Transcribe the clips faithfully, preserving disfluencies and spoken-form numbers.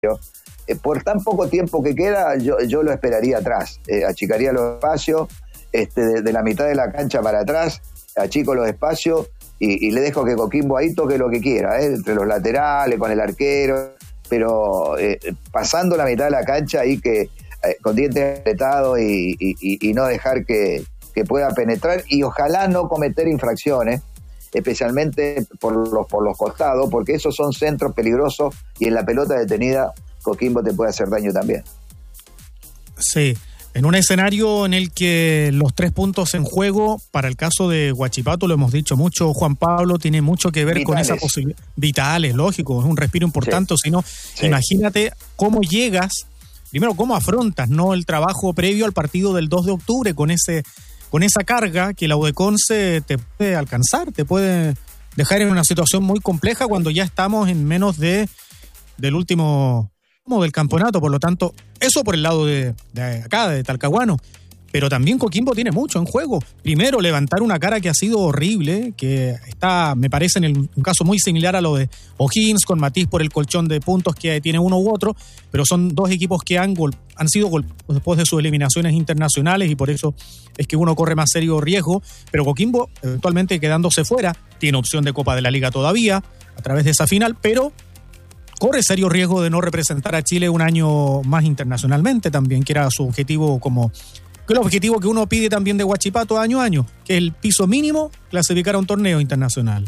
Eh, por tan poco tiempo que queda, yo, yo lo esperaría atrás, eh, achicaría los espacios, este, de, de la mitad de la cancha para atrás, achico los espacios y, y le dejo que Coquimbo ahí toque lo que quiera, eh, entre los laterales, con el arquero, pero eh, pasando la mitad de la cancha ahí que eh, con dientes apretados y, y, y no dejar que, que pueda penetrar y ojalá no cometer infracciones, especialmente por los, por los costados, porque esos son centros peligrosos y en la pelota detenida Coquimbo te puede hacer daño también. Sí, en un escenario en el que los tres puntos en juego, para el caso de Huachipato, lo hemos dicho mucho, Juan Pablo, tiene mucho que ver vitales. Con esa posibilidad. Vitales, lógico, es un respiro importante, sí. Sino sí. Imagínate cómo llegas, primero cómo afrontas, ¿no?, el trabajo previo al partido del dos de octubre con ese con esa carga que la U D Conce te puede alcanzar, te puede dejar en una situación muy compleja cuando ya estamos en menos de del último del campeonato. Por lo tanto, eso por el lado de, de acá, de Talcahuano. Pero también Coquimbo tiene mucho en juego. Primero, levantar una cara que ha sido horrible, que está, me parece, en el, un caso muy similar a lo de O'Higgins, con matiz por el colchón de puntos que tiene uno u otro, pero son dos equipos que han, gol, han sido golpeados después de sus eliminaciones internacionales y por eso es que uno corre más serio riesgo. Pero Coquimbo, eventualmente quedándose fuera, tiene opción de Copa de la Liga todavía, a través de esa final, pero corre serio riesgo de no representar a Chile un año más internacionalmente también, que era su objetivo como... que es el objetivo que uno pide también de Huachipato año a año, que es el piso mínimo, clasificar a un torneo internacional.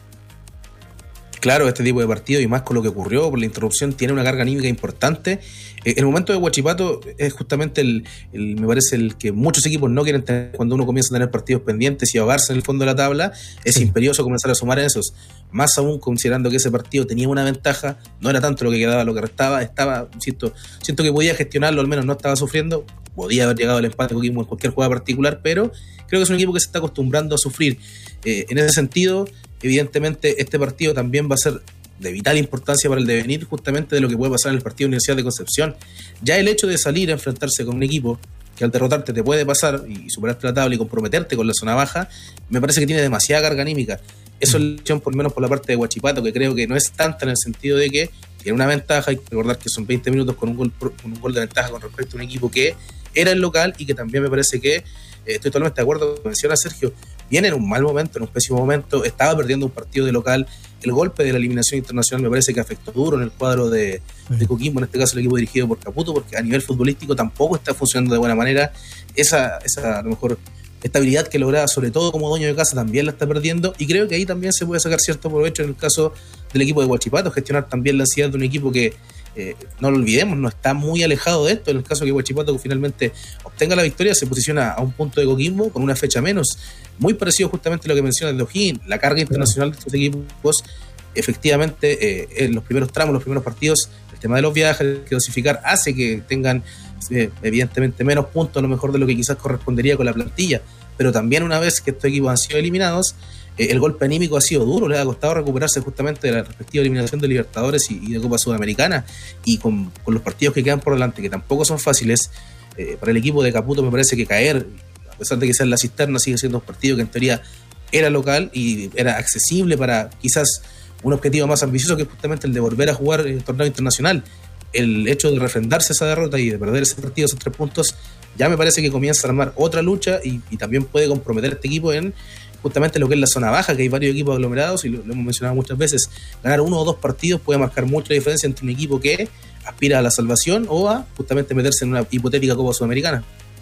Claro, este tipo de partido, y más con lo que ocurrió por la interrupción, tiene una carga anímica importante. Eh, el momento de Huachipato es justamente el, el, me parece, el que muchos equipos no quieren tener cuando uno comienza a tener partidos pendientes y ahogarse en el fondo de la tabla. Es sí. imperioso comenzar a sumar en esos. Más aún considerando que ese partido tenía una ventaja, no era tanto lo que quedaba, lo que restaba, estaba, siento, siento que podía gestionarlo, al menos no estaba sufriendo. Podía haber llegado al empate Coquimbo en cualquier jugada particular, pero creo que es un equipo que se está acostumbrando a sufrir. Eh, en ese sentido, evidentemente, este partido también va a ser de vital importancia para el devenir justamente de lo que puede pasar en el partido de Universidad de Concepción. Ya el hecho de salir a enfrentarse con un equipo que al derrotarte te puede pasar y superarte la tabla y comprometerte con la zona baja, me parece que tiene demasiada carga anímica. Eso es la lección, por lo menos por la parte de Huachipato, que creo que no es tanta en el sentido de que tiene una ventaja. Hay que recordar que son veinte minutos con un gol, con un gol de ventaja con respecto a un equipo que era el local y que también me parece que, eh, estoy totalmente de acuerdo con lo que menciona Sergio, viene en un mal momento, en un pésimo momento, estaba perdiendo un partido de local, el golpe de la eliminación internacional me parece que afectó duro en el cuadro de, de Coquimbo, en este caso el equipo dirigido por Caputo, porque a nivel futbolístico tampoco está funcionando de buena manera, esa, esa a lo mejor estabilidad que lograba sobre todo como dueño de casa también la está perdiendo, y creo que ahí también se puede sacar cierto provecho en el caso del equipo de Huachipato, gestionar también la ansiedad de un equipo que Eh, no lo olvidemos, no está muy alejado de esto. En el caso que Huachipato finalmente obtenga la victoria, se posiciona a un punto de Coquimbo con una fecha menos, muy parecido justamente a lo que menciona el de O'Higgins, la carga internacional de estos equipos. Efectivamente, eh, en los primeros tramos, los primeros partidos, el tema de los viajes, que dosificar hace que tengan eh, evidentemente menos puntos a lo mejor de lo que quizás correspondería con la plantilla, pero también una vez que estos equipos han sido eliminados, eh, el golpe anímico ha sido duro, les ha costado recuperarse justamente de la respectiva eliminación de Libertadores y, y de Copa Sudamericana, y con, con los partidos que quedan por delante, que tampoco son fáciles, eh, para el equipo de Caputo me parece que caer, a pesar de que sea en la cisterna, sigue siendo un partido que en teoría era local y era accesible para quizás un objetivo más ambicioso, que es justamente el de volver a jugar el torneo internacional. El hecho de refrendarse esa derrota y de perder ese partido, esos tres puntos, ya me parece que comienza a armar otra lucha y, y también puede comprometer a este equipo en justamente lo que es la zona baja, que hay varios equipos aglomerados y lo, lo hemos mencionado muchas veces. Ganar uno o dos partidos puede marcar mucho la diferencia entre un equipo que aspira a la salvación o a justamente meterse en una hipotética Copa Sudamericana.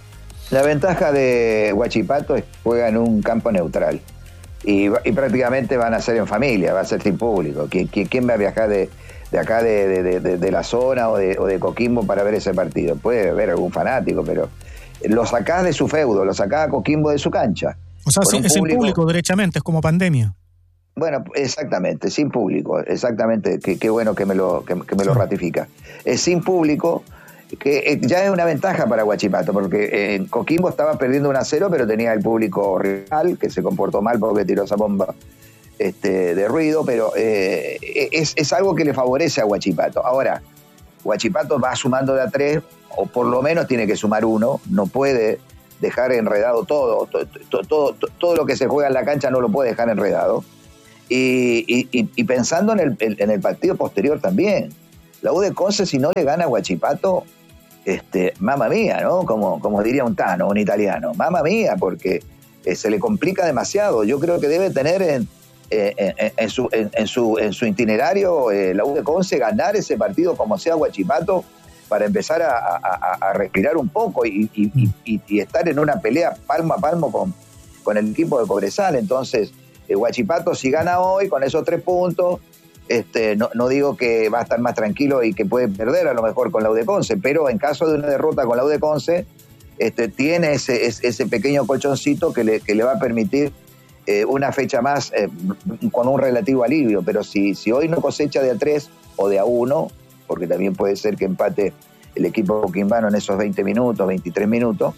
La ventaja de Huachipato es que juega en un campo neutral y, y prácticamente van a ser en familia, va a ser sin público. ¿Quién, quién va a viajar de, de acá de, de, de, de la zona o de, o de Coquimbo para ver ese partido? Puede haber algún fanático, pero lo sacás de su feudo, lo sacás a Coquimbo de su cancha. O sea, sí, es público, en público derechamente, es como pandemia. Bueno, exactamente, sin público, exactamente, qué, qué bueno que me lo, que, que me lo ratifica. Es sin público, que ya es una ventaja para Huachipato, porque en Coquimbo estaba perdiendo uno a cero, pero tenía el público rival, que se comportó mal porque tiró esa bomba este, de ruido, pero eh, es, es algo que le favorece a Huachipato. Ahora, Huachipato va sumando de a tres, o por lo menos tiene que sumar uno, no puede dejar enredado todo, todo, todo, todo, todo lo que se juega en la cancha no lo puede dejar enredado. Y, y, y pensando en el, en el partido posterior también, la U de Conce, si no le gana a Huachipato, este, mamma mía, ¿no? Como, como diría un tano, un italiano, mamma mía, porque eh, se le complica demasiado. Yo creo que debe tener en, eh, en, en, su, en, en, su, en su itinerario eh, la U de Conce ganar ese partido como sea Huachipato, para empezar a, a, a respirar un poco y, y, y, y estar en una pelea palmo a palmo con, con el equipo de Cobresal. Entonces, eh, Huachipato, si gana hoy con esos tres puntos, este, no, no digo que va a estar más tranquilo y que puede perder a lo mejor con la U de Conce, pero en caso de una derrota con la U de Conce, este, tiene ese, ese, ese pequeño colchoncito que le, que le va a permitir eh, una fecha más eh, con un relativo alivio. Pero si, si hoy no cosecha de a tres o de a uno, porque también puede ser que empate el equipo coquimbano en esos veinte minutos, veintitrés minutos,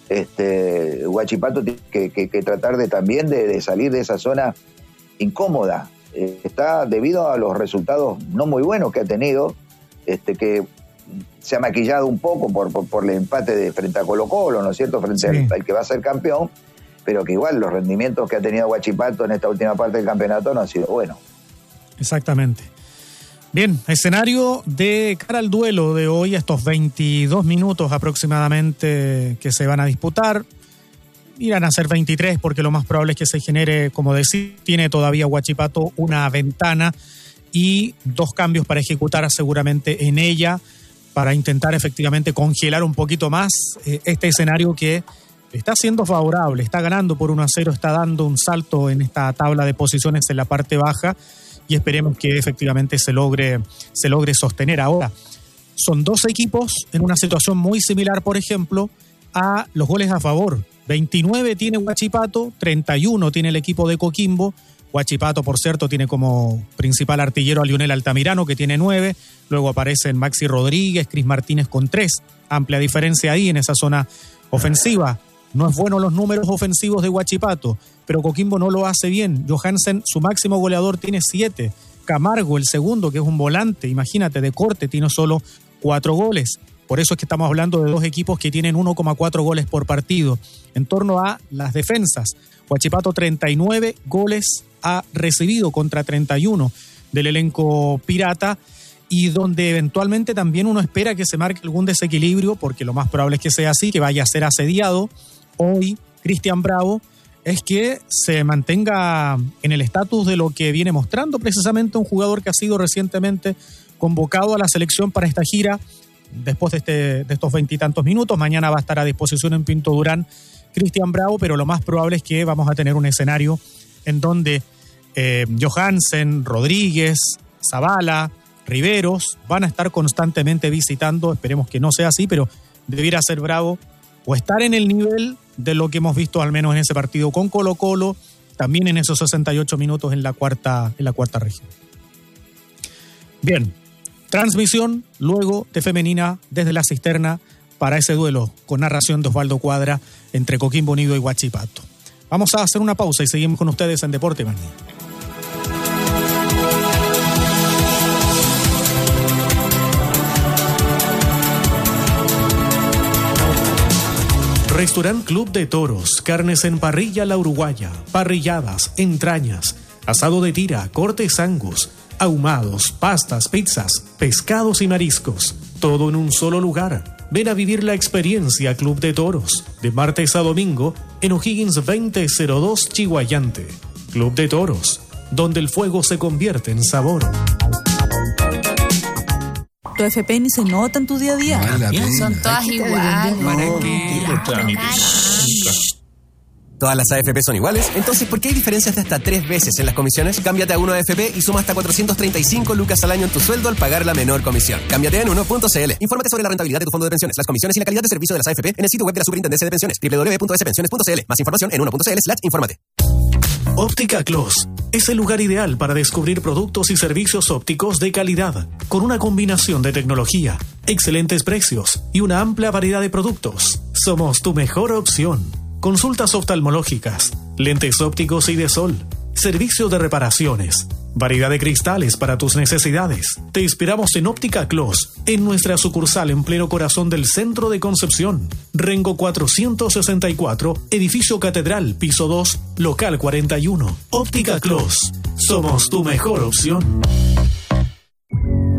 este, Huachipato tiene que, que, que tratar de también de, de salir de esa zona incómoda. Eh, está debido a los resultados no muy buenos que ha tenido, este, que se ha maquillado un poco por, por, por el empate de frente a Colo-Colo, ¿no es cierto?, frente sí. al, al que va a ser campeón, pero que igual los rendimientos que ha tenido Huachipato en esta última parte del campeonato no han sido buenos. Exactamente. Bien, escenario de cara al duelo de hoy, estos veintidós minutos aproximadamente que se van a disputar. Irán a ser veintitrés porque lo más probable es que se genere, como decía, tiene todavía Huachipato una ventana y dos cambios para ejecutar seguramente en ella para intentar efectivamente congelar un poquito más eh, este escenario que está siendo favorable, está ganando por uno a cero, está dando un salto en esta tabla de posiciones en la parte baja. Y esperemos que efectivamente se logre, se logre sostener. Ahora, son dos equipos en una situación muy similar, por ejemplo, a los goles a favor. veintinueve tiene Huachipato, treinta y uno tiene el equipo de Coquimbo. Huachipato, por cierto, tiene como principal artillero a Lionel Altamirano, que tiene nueve. Luego aparecen Maxi Rodríguez, Cris Martínez con tres. Amplia diferencia ahí en esa zona ofensiva. No es bueno los números ofensivos de Huachipato, pero Coquimbo no lo hace bien. Johansen, su máximo goleador, tiene siete. Camargo, el segundo, que es un volante, imagínate, de corte, tiene solo cuatro goles. Por eso es que estamos hablando de dos equipos que tienen uno coma cuatro goles por partido. En torno a las defensas, Huachipato treinta y nueve goles ha recibido contra treinta y uno del elenco pirata, y donde eventualmente también uno espera que se marque algún desequilibrio, porque lo más probable es que sea así, que vaya a ser asediado. Hoy, Cristian Bravo, es que se mantenga en el estatus de lo que viene mostrando precisamente un jugador que ha sido recientemente convocado a la selección para esta gira después de, este, de estos veintitantos minutos. Mañana va a estar a disposición en Pinto Durán Cristian Bravo, pero lo más probable es que vamos a tener un escenario en donde eh, Johansen, Rodríguez, Zavala, Riveros van a estar constantemente visitando. Esperemos que no sea así, pero debiera ser Bravo o estar en el nivel de lo que hemos visto al menos en ese partido con Colo-Colo, también en esos sesenta y ocho minutos en la cuarta, en la cuarta región. Bien, transmisión luego de femenina desde la cisterna para ese duelo con narración de Osvaldo Cuadra entre Coquimbo Unido y Huachipato. Vamos a hacer una pausa y seguimos con ustedes en Deporte Manía. Restaurant Club de Toros, carnes en parrilla La Uruguaya, parrilladas, entrañas, asado de tira, cortes angus, ahumados, pastas, pizzas, pescados y mariscos, todo en un solo lugar. Ven a vivir la experiencia Club de Toros, de martes a domingo, en O'Higgins veinte cero dos Chihuayante. Club de Toros, donde el fuego se convierte en sabor. Tu F P ni se nota en tu día a día. Ay, son todas iguales. ¿Para qué? ¿Todas las A F P son iguales? Entonces, ¿por qué hay diferencias de hasta tres veces en las comisiones? Cámbiate a Uno A F P y suma hasta cuatrocientos treinta y cinco lucas al año en tu sueldo al pagar la menor comisión. Cámbiate en uno punto c l. Infórmate sobre la rentabilidad de tu fondo de pensiones, las comisiones y la calidad de servicio de las A F P en el sitio web de la Superintendencia de Pensiones, doble u doble u doble u punto s pensiones punto c l. Más información en uno punto c l slash infórmate. Óptica Clos es el lugar ideal para descubrir productos y servicios ópticos de calidad, con una combinación de tecnología, excelentes precios y una amplia variedad de productos. Somos tu mejor opción. Consultas oftalmológicas, lentes ópticos y de sol, servicio de reparaciones, variedad de cristales para tus necesidades. Te esperamos en Óptica Clos, en nuestra sucursal en pleno corazón del centro de Concepción. Rengo cuatrocientos sesenta y cuatro, edificio Catedral, piso dos, local cuarenta y uno. Óptica Clos, somos tu mejor opción.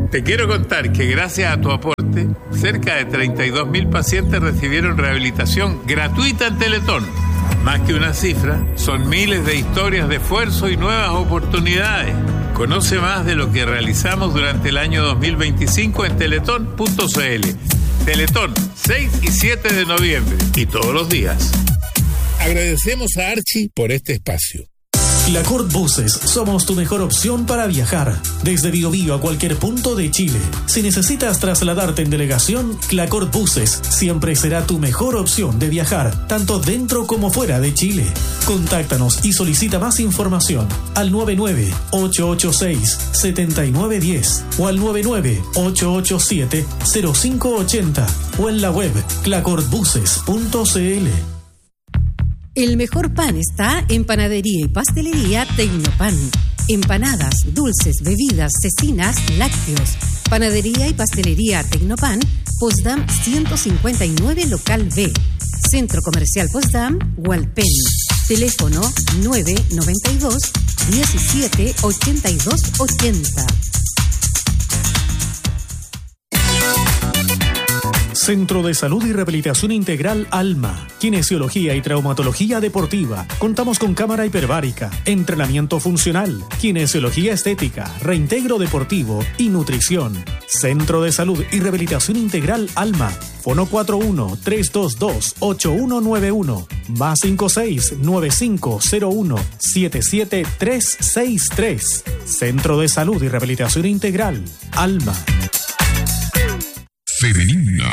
Te quiero contar que gracias a tu aporte, cerca de treinta y dos mil pacientes recibieron rehabilitación gratuita en Teletón. Más que una cifra, son miles de historias de esfuerzo y nuevas oportunidades. Conoce más de lo que realizamos durante el año dos mil veinticinco en teletón punto c l. Teletón, seis y siete de noviembre y todos los días. Agradecemos a Archie por este espacio. Clacort Buses, somos tu mejor opción para viajar. Desde Biobío a cualquier punto de Chile. Si necesitas trasladarte en delegación, Clacort Buses siempre será tu mejor opción de viajar, tanto dentro como fuera de Chile. Contáctanos y solicita más información al nueve nueve, ocho ocho seis, siete nueve uno cero o al nueve nueve, ocho ocho siete, cero cinco ocho cero o en la web clacort buses punto c l. El mejor pan está en Panadería y Pastelería Tecnopan. Empanadas, dulces, bebidas, cecinas, lácteos. Panadería y Pastelería Tecnopan, Potsdam ciento cincuenta y nueve, Local B. Centro Comercial Potsdam, Hualpén. Teléfono nueve nueve dos, diecisiete, ochenta y dos, ochenta. Centro de Salud y Rehabilitación Integral Alma, Kinesiología y Traumatología Deportiva. Contamos con cámara hiperbárica, entrenamiento funcional, kinesiología estética, reintegro deportivo y nutrición. Centro de Salud y Rehabilitación Integral Alma. Fono cuatro uno, tres dos dos, ocho uno nueve uno, más cinco seis, nueve cinco cero uno, siete siete tres seis tres. Centro de Salud y Rehabilitación Integral Alma. Femenina.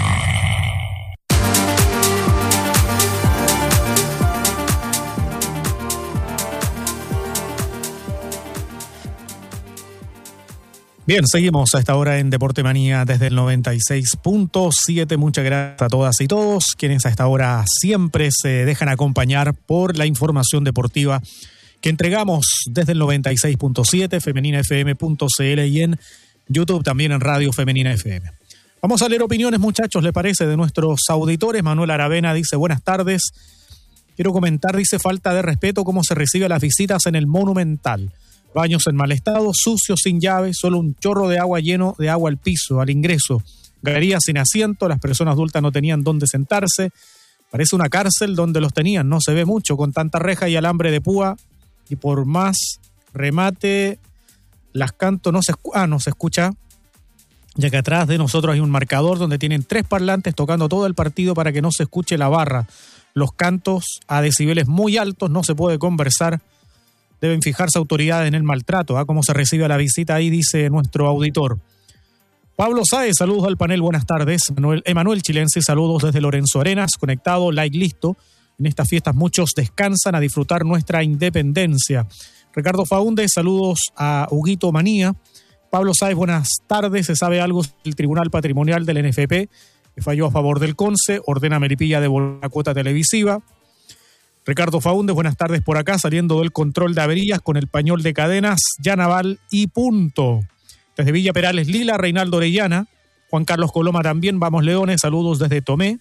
Bien, seguimos a esta hora en Deporte Manía desde el noventa y seis punto siete. Muchas gracias a todas y todos quienes a esta hora siempre se dejan acompañar por la información deportiva que entregamos desde el noventa y seis punto siete, femenina f m punto c l y en YouTube también en Radio Femenina F M. Vamos a leer opiniones, muchachos, ¿le parece? De nuestros auditores. Manuel Aravena dice, buenas tardes. Quiero comentar, dice, falta de respeto cómo se recibe las visitas en el Monumental. Baños en mal estado, sucios, sin llave, solo un chorro de agua lleno de agua al piso, al ingreso. Galerías sin asiento, las personas adultas no tenían dónde sentarse. Parece una cárcel donde los tenían, no se ve mucho, con tanta reja y alambre de púa. Y por más remate, las canto, no se, ah, no se escucha. Ya que atrás de nosotros hay un marcador donde tienen tres parlantes tocando todo el partido para que no se escuche la barra. Los cantos a decibeles muy altos, no se puede conversar. Deben fijarse autoridades en el maltrato, ¿eh? Cómo se recibe a la visita ahí, dice nuestro auditor. Pablo Sáez, saludos al panel, buenas tardes. Manuel, Emanuel Chilense, saludos desde Lorenzo Arenas, conectado, like listo. En estas fiestas muchos descansan a disfrutar nuestra independencia. Ricardo Faúndez, saludos a Huguito Manía. Pablo Sáez, buenas tardes. ¿Se sabe algo del Tribunal Patrimonial del N F P que falló a favor del CONCE? Ordena a Melipilla devolver la cuota televisiva. Ricardo Faúndez, buenas tardes por acá, saliendo del control de averías con el pañol de cadenas, ya naval y punto. Desde Villa Perales Lila, Reinaldo Orellana. Juan Carlos Coloma también, vamos Leones, saludos desde Tomé.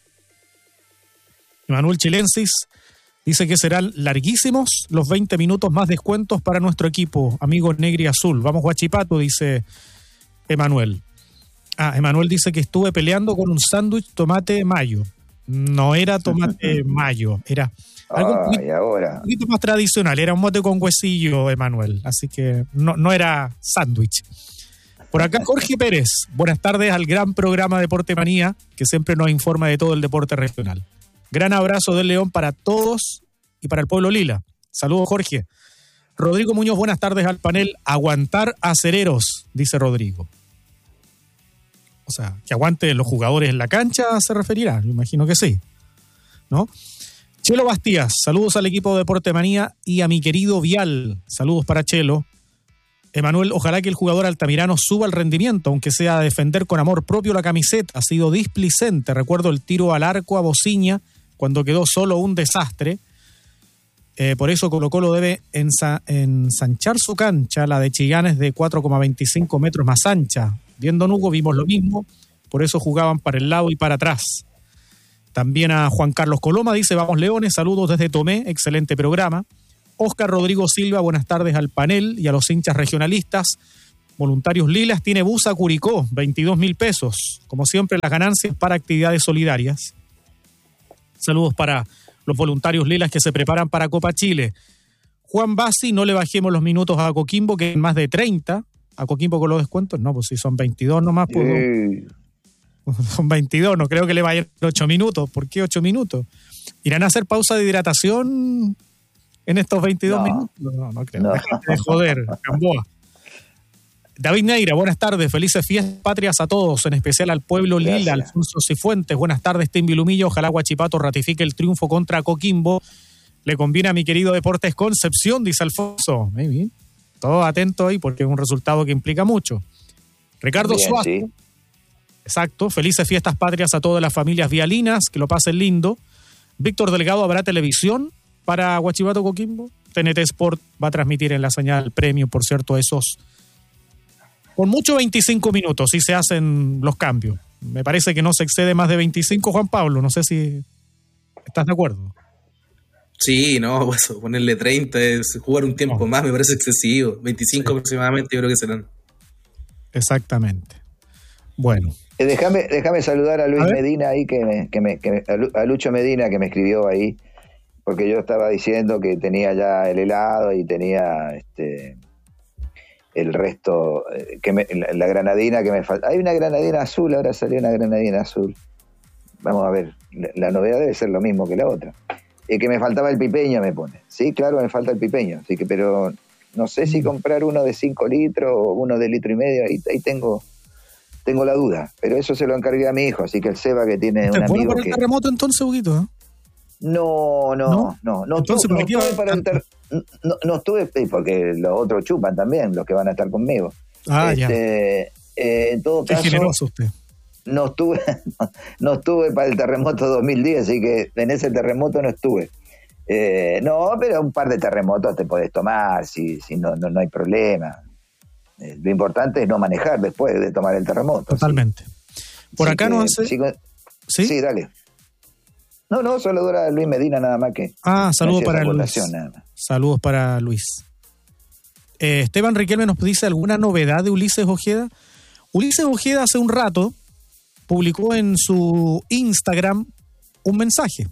Manuel Chilensis dice que serán larguísimos los veinte minutos más descuentos para nuestro equipo, amigo Negri Azul. Vamos Huachipato, dice Emanuel. Ah, Emanuel dice que estuve peleando con un sándwich tomate mayo. No era tomate mayo, era algo un poquito, ahora. un poquito más tradicional. Era un mote con huesillo, Emanuel. Así que no, no era sándwich. Por acá Jorge Pérez. Buenas tardes al gran programa Deporte Manía, que siempre nos informa de todo el deporte regional. Gran abrazo del León para todos y para el pueblo lila. Saludos, Jorge. Rodrigo Muñoz, buenas tardes al panel. Aguantar acereros, dice Rodrigo. O sea, que aguanten los jugadores en la cancha, se referirá. Me imagino que sí, ¿no? Chelo Bastías, saludos al equipo de Deporte Manía y a mi querido Vial. Saludos para Chelo. Emanuel, ojalá que el jugador altamirano suba el rendimiento, aunque sea a defender con amor propio la camiseta. Ha sido displicente. Recuerdo el tiro al arco a Bociña cuando quedó solo, un desastre. Eh, por eso Colo Colo debe ensa- ensanchar su cancha. La de Chiganes de cuatro coma veinticinco metros más ancha. Viendo Nugo vimos lo mismo, por eso jugaban para el lado y para atrás. También a Juan Carlos Coloma dice, vamos Leones, saludos desde Tomé, excelente programa. Óscar Rodrigo Silva, buenas tardes al panel y a los hinchas regionalistas. Voluntarios Lilas tiene bus a Curicó, veintidós mil pesos. Como siempre, las ganancias para actividades solidarias. Saludos para los voluntarios Lilas que se preparan para Copa Chile. Juan Bassi, no le bajemos los minutos a Coquimbo, que es más de treinta. A Coquimbo con los descuentos, no, pues si son veintidós nomás, pues Sí. no. Son veintidós, no creo que le vayan ocho minutos. ¿Por qué ocho minutos? ¿Irán a hacer pausa de hidratación en estos veintidós No. minutos? No, no creo. No. Déjate de joder, Gamboa. David Neira, buenas tardes, felices fiestas patrias a todos, en especial al pueblo Lila, Gracias. Alfonso Cifuentes. Buenas tardes, Tim Vilumillo. Ojalá Huachipato ratifique el triunfo contra Coquimbo. Le conviene a mi querido Deportes Concepción, dice Alfonso. Muy bien. Todo atento ahí porque es un resultado que implica mucho. Ricardo Bien, Suárez. sí. Exacto. Felices fiestas patrias a todas las familias vialinas, que lo pasen lindo. Víctor Delgado, ¿habrá televisión para Huachipato Coquimbo? T N T Sport va a transmitir en la señal premium, por cierto, esos con mucho veinticinco minutos, si se hacen los cambios. Me parece que no se excede más de veinticinco, Juan Pablo. No sé si estás de acuerdo. Sí, no, pues ponerle treinta es jugar un tiempo No. más, me parece excesivo. veinticinco Sí. aproximadamente, yo creo que serán. Exactamente. Bueno. Eh, déjame, déjame saludar a Luis A ver. Medina ahí, que me, que me, que me- a Lu- a Lucho Medina, que me escribió ahí, porque yo estaba diciendo que tenía ya el helado y tenía este el resto, eh, que me- la, la granadina que me falta. Hay una granadina azul, ahora salió una granadina azul. Vamos a ver, la, la novedad debe ser lo mismo que la otra. Y que me faltaba el pipeño, me pone. Sí, claro, me falta el pipeño, así que, pero no sé si comprar uno de cinco litros o uno de litro y medio, ahí, ahí tengo... Tengo la duda, pero eso se lo encargué a mi hijo, así que el Seba, que tiene un ¿Te fueron amigo para el que... terremoto entonces, Huguito? ¿eh? No, no, ¿No? no, no, Entonces, estuve, ¿para no qué estuve va- para el ter- no, no estuve, eh, porque los otros chupan también, los que van a estar conmigo. Ah, ya. Este, eh, en todo Qué caso, generoso usted. no estuve, no estuve para el terremoto dos mil diez, así que en ese terremoto no estuve. Eh, no, pero un par de terremotos te podés tomar, si, si no, no, no hay problema. Eh, lo importante es no manejar después de tomar el terremoto. Totalmente. Por Así acá que, no hace... sí, con- ¿Sí? Sí, dale. No, no, solo dura Luis Medina nada más que... Ah, saludos me hacía para esa Luis. acotación, nada más. Saludos para Luis. Eh, Esteban Riquelme nos dice alguna novedad de Ulises Ojeda. Ulises Ojeda hace un rato publicó en su Instagram un mensaje.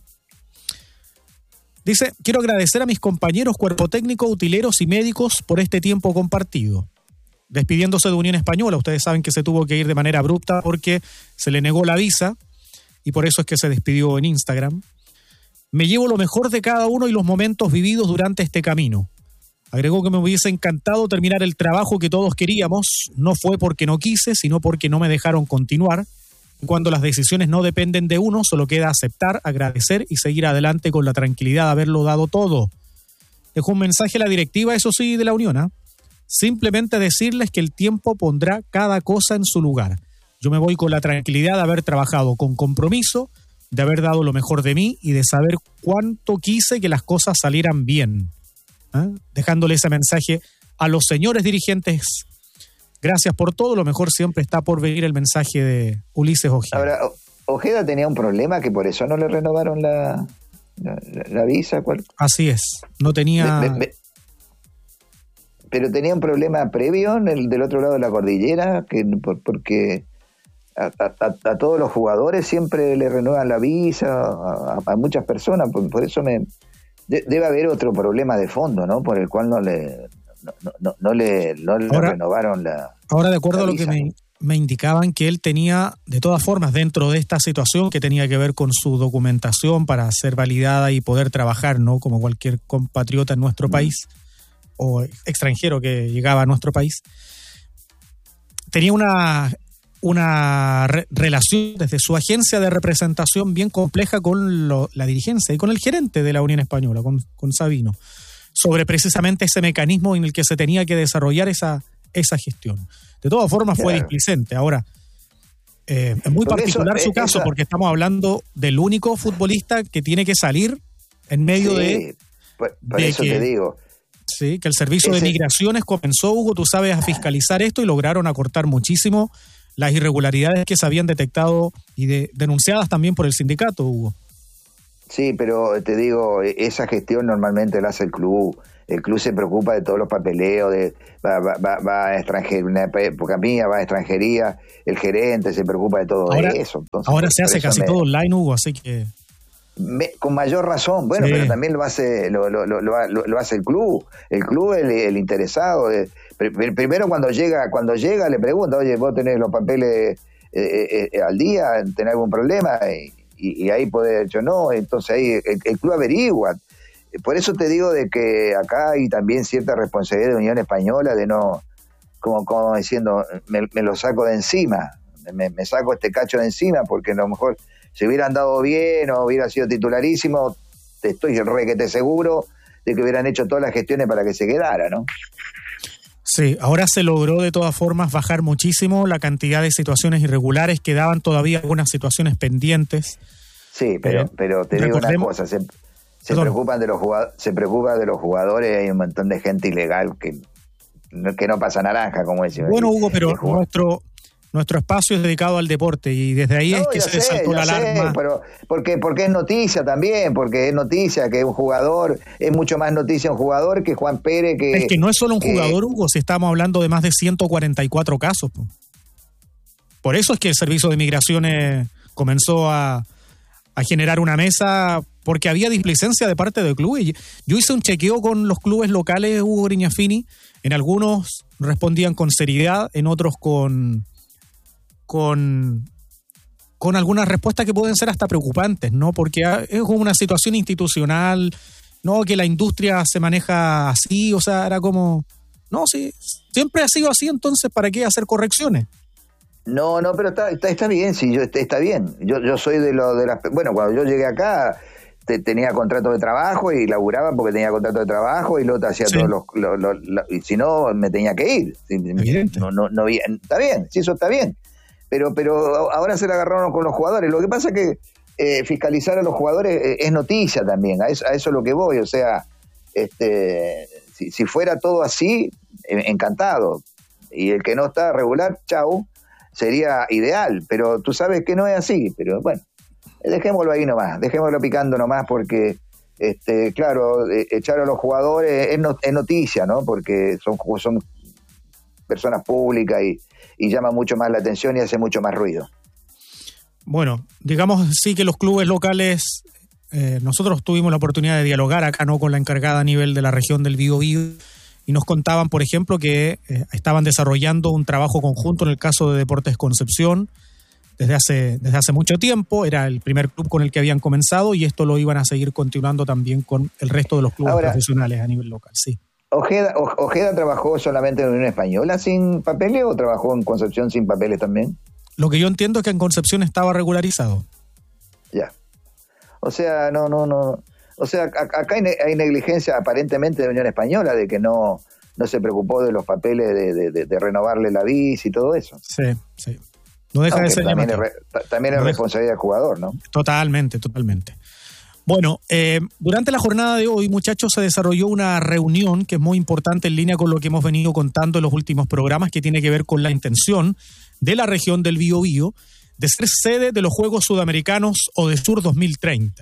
Dice, quiero agradecer a mis compañeros cuerpo técnico, utileros y médicos por este tiempo compartido. Despidiéndose de Unión Española, ustedes saben que se tuvo que ir de manera abrupta porque se le negó la visa y por eso es que se despidió en Instagram. Me llevo lo mejor de cada uno y los momentos vividos durante este camino. Agregó que me hubiese encantado terminar el trabajo que todos queríamos. No fue porque no quise, sino porque no me dejaron continuar. Cuando las decisiones no dependen de uno, solo queda aceptar, agradecer y seguir adelante con la tranquilidad de haberlo dado todo. Dejó un mensaje a la directiva, eso sí, de la Unión, ¿eh? Simplemente decirles que el tiempo pondrá cada cosa en su lugar. Yo me voy con la tranquilidad de haber trabajado con compromiso, de haber dado lo mejor de mí y de saber cuánto quise que las cosas salieran bien. ¿Eh? Dejándole ese mensaje a los señores dirigentes. Gracias por todo, lo mejor siempre está por venir el mensaje de Ulises Ojeda. Ahora, O- Ojeda tenía un problema que por eso no le renovaron la, la, la- la visa. ¿cuál? Así es, no tenía... Me- me- me- pero tenía un problema previo en el, del otro lado de la cordillera, que por- porque a, a- a- a todos los jugadores siempre le renuevan la visa, a, a muchas personas, por, por eso me de- debe haber otro problema de fondo, ¿no? Por el cual no le no, no- no, no le, no le Ahora- renovaron la... Ahora, de acuerdo la a lo que visa, me, ¿no? me indicaban, que él tenía, de todas formas, dentro de esta situación que tenía que ver con su documentación para ser validada y poder trabajar, ¿no? Como cualquier compatriota en nuestro país o extranjero que llegaba a nuestro país, tenía una, una re- relación desde su agencia de representación bien compleja con lo- la dirigencia y con el gerente de la Unión Española, con, con Sabino, sobre precisamente ese mecanismo en el que se tenía que desarrollar esa, esa gestión. De todas formas fue Claro. displicente. Ahora, eh, es muy Porque particular eso- su eh, caso esa- porque estamos hablando del único futbolista que tiene que salir en medio Sí, de... por, por de eso que- te digo. Sí, que el servicio de Ese- migraciones comenzó, Hugo, tú sabes, a fiscalizar esto y lograron acortar muchísimo las irregularidades que se habían detectado y de, denunciadas también por el sindicato, Hugo. Sí, pero te digo, esa gestión normalmente la hace el club. el club se preocupa de todos los papeleos, de, va, va, va, va a extranjería, porque a mí va a extranjería, el gerente se preocupa de todo ahora, eso. Entonces, ahora se hace casi me, todo online, Hugo, así que... Me, con mayor razón, bueno, sí. Pero también lo hace lo, lo, lo, lo, lo hace el club, el club el, el interesado. Eh, pr- primero cuando llega cuando llega le pregunta, oye, vos tenés los papeles eh, eh, al día, tenés algún problema, y, y, y ahí puede haber dicho no, entonces ahí el, el club averigua. Por eso te digo de que acá hay también cierta responsabilidad de Unión Española de no, como, como diciendo, me, me lo saco de encima, me, me saco este cacho de encima, porque a lo mejor si hubieran dado bien o hubiera sido titularísimo, te estoy requete seguro de que hubieran hecho todas las gestiones para que se quedara, ¿no? Sí, ahora se logró de todas formas bajar muchísimo la cantidad de situaciones irregulares, quedaban todavía algunas situaciones pendientes. Sí, pero, eh, pero te digo una cosa, se, se preocupan de los jugadores, se preocupa de los jugadores, hay un montón de gente ilegal que, que no pasa naranja, como decimos. Bueno, Hugo, pero nuestro... Nuestro espacio es dedicado al deporte y desde ahí no, es que se sé, saltó la alarma. Sé, pero porque, porque es noticia también, porque es noticia que un jugador, es mucho más noticia un jugador que Juan Pérez. Que, es que no es solo un jugador, Hugo, si estamos hablando de más de ciento cuarenta y cuatro casos. Por eso es que el Servicio de Migraciones comenzó a, a generar una mesa, porque había displicencia de parte del club. Y yo hice un chequeo con los clubes locales, Hugo Grignafini, en algunos respondían con seriedad, en otros con... Con, con algunas respuestas que pueden ser hasta preocupantes, ¿no? Porque es una situación institucional, no que la industria se maneja así, o sea, era como, no, sí, siempre ha sido así, entonces, ¿para qué hacer correcciones? No, no, pero está, está, está bien, sí, yo, está bien. Yo, yo soy de lo de las, bueno, cuando yo llegué acá te, tenía contrato de trabajo y laburaba porque tenía contrato de trabajo y luego te hacía sí. todos los, los, los, los, y si no me tenía que ir. No, no, no, está bien, sí, eso está bien. Pero pero ahora se la agarraron con los jugadores. Lo que pasa es que eh, fiscalizar a los jugadores eh, es noticia también, a eso, a eso es lo que voy. O sea, este si, si fuera todo así, eh, encantado. Y el que no está regular, chau, sería ideal. Pero tú sabes que no es así. Pero bueno, dejémoslo ahí nomás, dejémoslo picando nomás porque, este claro, eh, echar a los jugadores es, no, es noticia, ¿no? Porque son, son personas públicas y y llama mucho más la atención y hace mucho más ruido. Bueno, digamos sí que los clubes locales, eh, nosotros tuvimos la oportunidad de dialogar acá, ¿no?, con la encargada a nivel de la región del Biobío, y nos contaban, por ejemplo, que eh, estaban desarrollando un trabajo conjunto en el caso de Deportes Concepción desde hace, desde hace mucho tiempo. Era el primer club con el que habían comenzado y esto lo iban a seguir continuando también con el resto de los clubes Ahora, profesionales a nivel local, sí. Ojeda, Ojeda trabajó solamente en Unión Española sin papeles o trabajó en Concepción sin papeles también? Lo que yo entiendo es que en Concepción estaba regularizado. Ya. O sea, no, no, no. O sea, acá hay, hay negligencia aparentemente de Unión Española de que no, no se preocupó de los papeles de, de, de, de renovarle la visa y todo eso. Sí, sí. No deja Aunque de ser también es, también es no responsabilidad del jugador, ¿no? Totalmente, totalmente. Bueno, eh, durante la jornada de hoy, muchachos, se desarrolló una reunión que es muy importante en línea con lo que hemos venido contando en los últimos programas, que tiene que ver con la intención de la región del Biobío de ser sede de los Juegos Sudamericanos ODESUR dos mil treinta.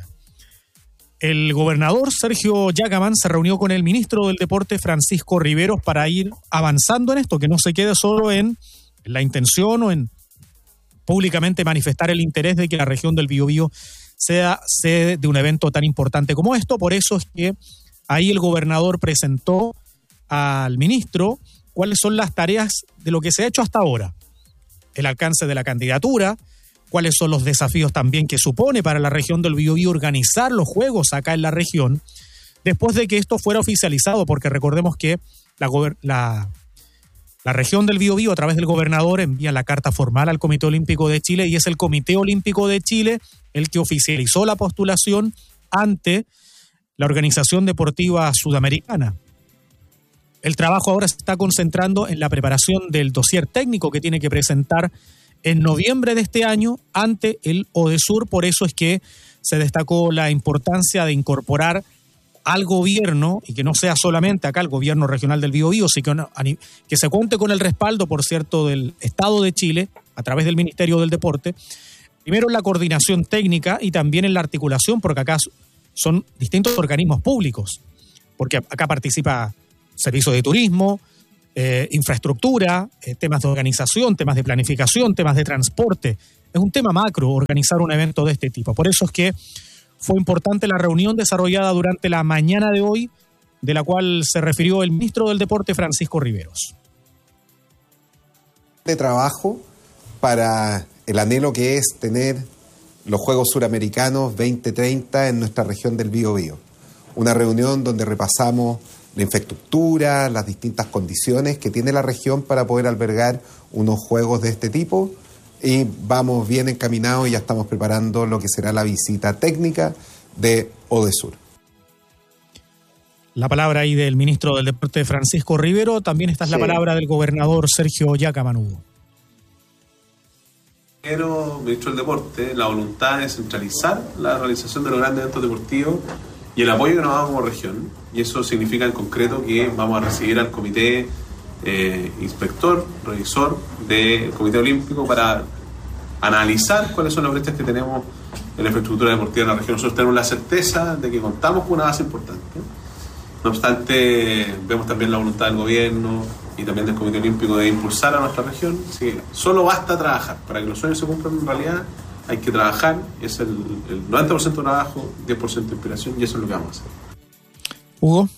El gobernador Sergio Yacamán se reunió con el ministro del Deporte Francisco Riveros para ir avanzando en esto, que no se quede solo en la intención o en públicamente manifestar el interés de que la región del Biobío sea sede de un evento tan importante como esto. Por eso es que ahí el gobernador presentó al ministro cuáles son las tareas de lo que se ha hecho hasta ahora, el alcance de la candidatura, cuáles son los desafíos también que supone para la región del Biobío organizar los juegos acá en la región, después de que esto fuera oficializado, porque recordemos que la, la, la región del Biobío a través del gobernador envía la carta formal al Comité Olímpico de Chile y es el Comité Olímpico de Chile el que oficializó la postulación ante la Organización Deportiva Sudamericana. El trabajo ahora se está concentrando en la preparación del dossier técnico que tiene que presentar en noviembre de este año ante el ODESUR. Por eso es que se destacó la importancia de incorporar al gobierno, y que no sea solamente acá el gobierno regional del Biobío, sino que se cuente con el respaldo, por cierto, del Estado de Chile a través del Ministerio del Deporte, primero en la coordinación técnica y también en la articulación, porque acá son distintos organismos públicos. porque acá participa servicios de turismo, eh, infraestructura, eh, temas de organización, temas de planificación, temas de transporte. Es un tema macro organizar un evento de este tipo. Por eso es que fue importante la reunión desarrollada durante la mañana de hoy, de la cual se refirió el ministro del Deporte, Francisco Riveros. De trabajo para el anhelo que es tener los Juegos Suramericanos veinte treinta en nuestra región del Biobío. Una reunión donde repasamos la infraestructura, las distintas condiciones que tiene la región para poder albergar unos juegos de este tipo, y vamos bien encaminados y ya estamos preparando lo que será la visita técnica de ODESUR. La palabra ahí del ministro del Deporte, Francisco Rivero. También esta es la sí. palabra del gobernador Sergio Yacaman Hugo. Ministro del Deporte, la voluntad de centralizar la realización de los grandes eventos deportivos y el apoyo que nos damos como región. Y eso significa en concreto que vamos a recibir al comité eh, inspector, revisor del Comité Olímpico para analizar cuáles son las brechas que tenemos en la infraestructura deportiva de la región. Nosotros tenemos la certeza de que contamos con una base importante. No obstante, vemos también la voluntad del gobierno y también del Comité Olímpico de impulsar a nuestra región. Así que solo basta trabajar. Para que los sueños se cumplan en realidad hay que trabajar. Es el, el noventa por ciento de trabajo, diez por ciento de inspiración, y eso es lo que vamos a hacer. Hugo.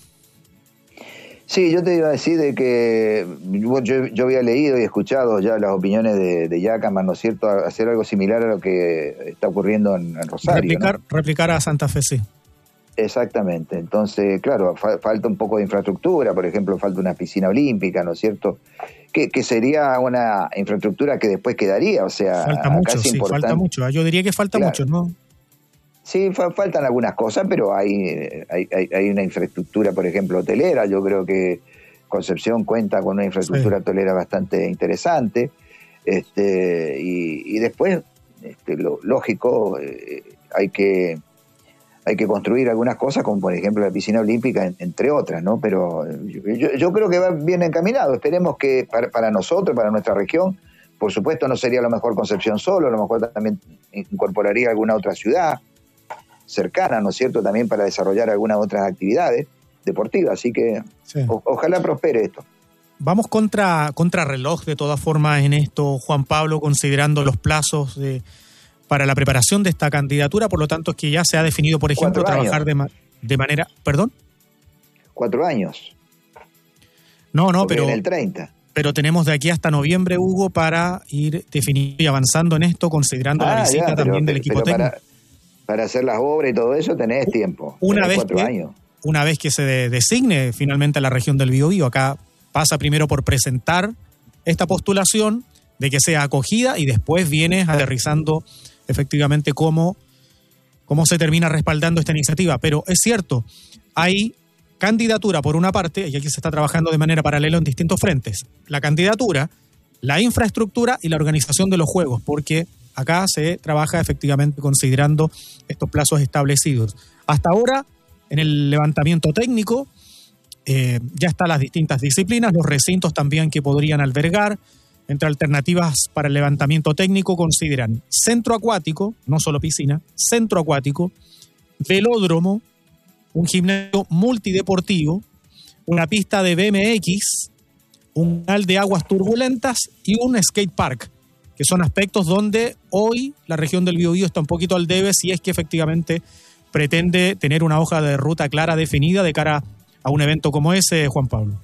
Sí, yo te iba a decir de que yo, yo había leído y escuchado ya las opiniones de, de Yacaman, ¿no es cierto?, a hacer algo similar a lo que está ocurriendo en, en Rosario. Replicar, ¿no? replicar a Santa Fe, sí. Exactamente. Entonces, claro, fa- falta un poco de infraestructura, por ejemplo, falta una piscina olímpica, ¿no es cierto?, que, que sería una infraestructura que después quedaría, o sea... Falta mucho, sí, importante. falta mucho. Yo diría que falta claro. mucho, ¿no? Sí, fa- faltan algunas cosas, pero hay, hay, hay, hay una infraestructura, por ejemplo, hotelera. Yo creo que Concepción cuenta con una infraestructura sí. hotelera bastante interesante. Este, y, y después, este, lo lógico, eh, hay que... hay que construir algunas cosas, como por ejemplo la piscina olímpica, en, entre otras, ¿no? Pero yo, yo creo que va bien encaminado. Esperemos que para, para nosotros, para nuestra región, por supuesto no sería lo mejor Concepción solo, a lo mejor también incorporaría alguna otra ciudad cercana, ¿no es cierto?, también para desarrollar algunas otras actividades deportivas. Así que sí. o, ojalá prospere esto. Vamos contra, contra reloj de todas formas en esto, Juan Pablo, considerando los plazos de... para la preparación de esta candidatura, por lo tanto es que ya se ha definido, por ejemplo, trabajar de, ma- de manera... ¿Perdón? Cuatro años. No, no, pero... En el treinta. Pero tenemos de aquí hasta noviembre, Hugo, para ir definiendo y avanzando en esto, considerando ah, la visita ya, pero, también del equipo técnico. Para, para hacer las obras y todo eso tenés tiempo. Una tenés vez cuatro que, años. Una vez que se de, designe finalmente la región del Biobío, acá pasa primero por presentar esta postulación, de que sea acogida, y después viene aterrizando efectivamente cómo, cómo se termina respaldando esta iniciativa. Pero es cierto, hay candidatura por una parte, y aquí se está trabajando de manera paralela en distintos frentes. La candidatura, la infraestructura y la organización de los juegos, porque acá se trabaja efectivamente considerando estos plazos establecidos. Hasta ahora, en el levantamiento técnico, eh, ya están las distintas disciplinas, los recintos también que podrían albergar. Entre alternativas para el levantamiento técnico consideran centro acuático, no solo piscina, centro acuático, velódromo, un gimnasio multideportivo, una pista de B M X, un canal de aguas turbulentas y un skate park, que son aspectos donde hoy la región del Biobío está un poquito al debe si es que efectivamente pretende tener una hoja de ruta clara, definida de cara a un evento como ese, Juan Pablo.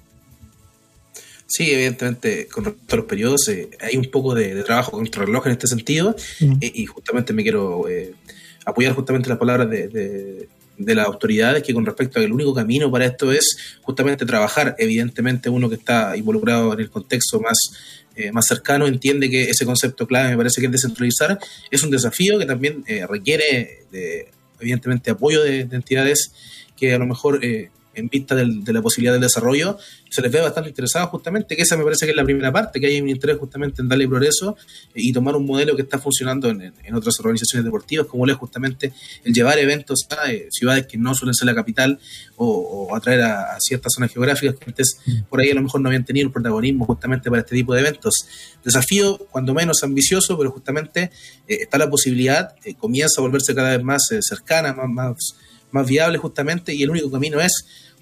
Sí, evidentemente, con respecto a los periodos, eh, hay un poco de, de trabajo contra el reloj en este sentido, uh-huh. eh, y justamente me quiero eh, apoyar justamente las palabras de, de, de las autoridades, que con respecto a que el único camino para esto es justamente trabajar. Evidentemente, uno que está involucrado en el contexto más, eh, más cercano entiende que ese concepto clave, me parece que es descentralizar, es un desafío que también eh, requiere, de, evidentemente, apoyo de, de entidades que a lo mejor... Eh, en vista del, de la posibilidad del desarrollo, se les ve bastante interesados justamente, que esa me parece que es la primera parte, que hay un interés justamente en darle progreso y tomar un modelo que está funcionando en, en otras organizaciones deportivas, como es justamente el llevar eventos a eh, ciudades que no suelen ser la capital, o, o atraer a, a ciertas zonas geográficas que antes por ahí a lo mejor no habían tenido el protagonismo justamente para este tipo de eventos. Desafío cuando menos ambicioso, pero justamente eh, está la posibilidad, eh, comienza a volverse cada vez más eh, cercana, más, más, más viable justamente, y el único camino es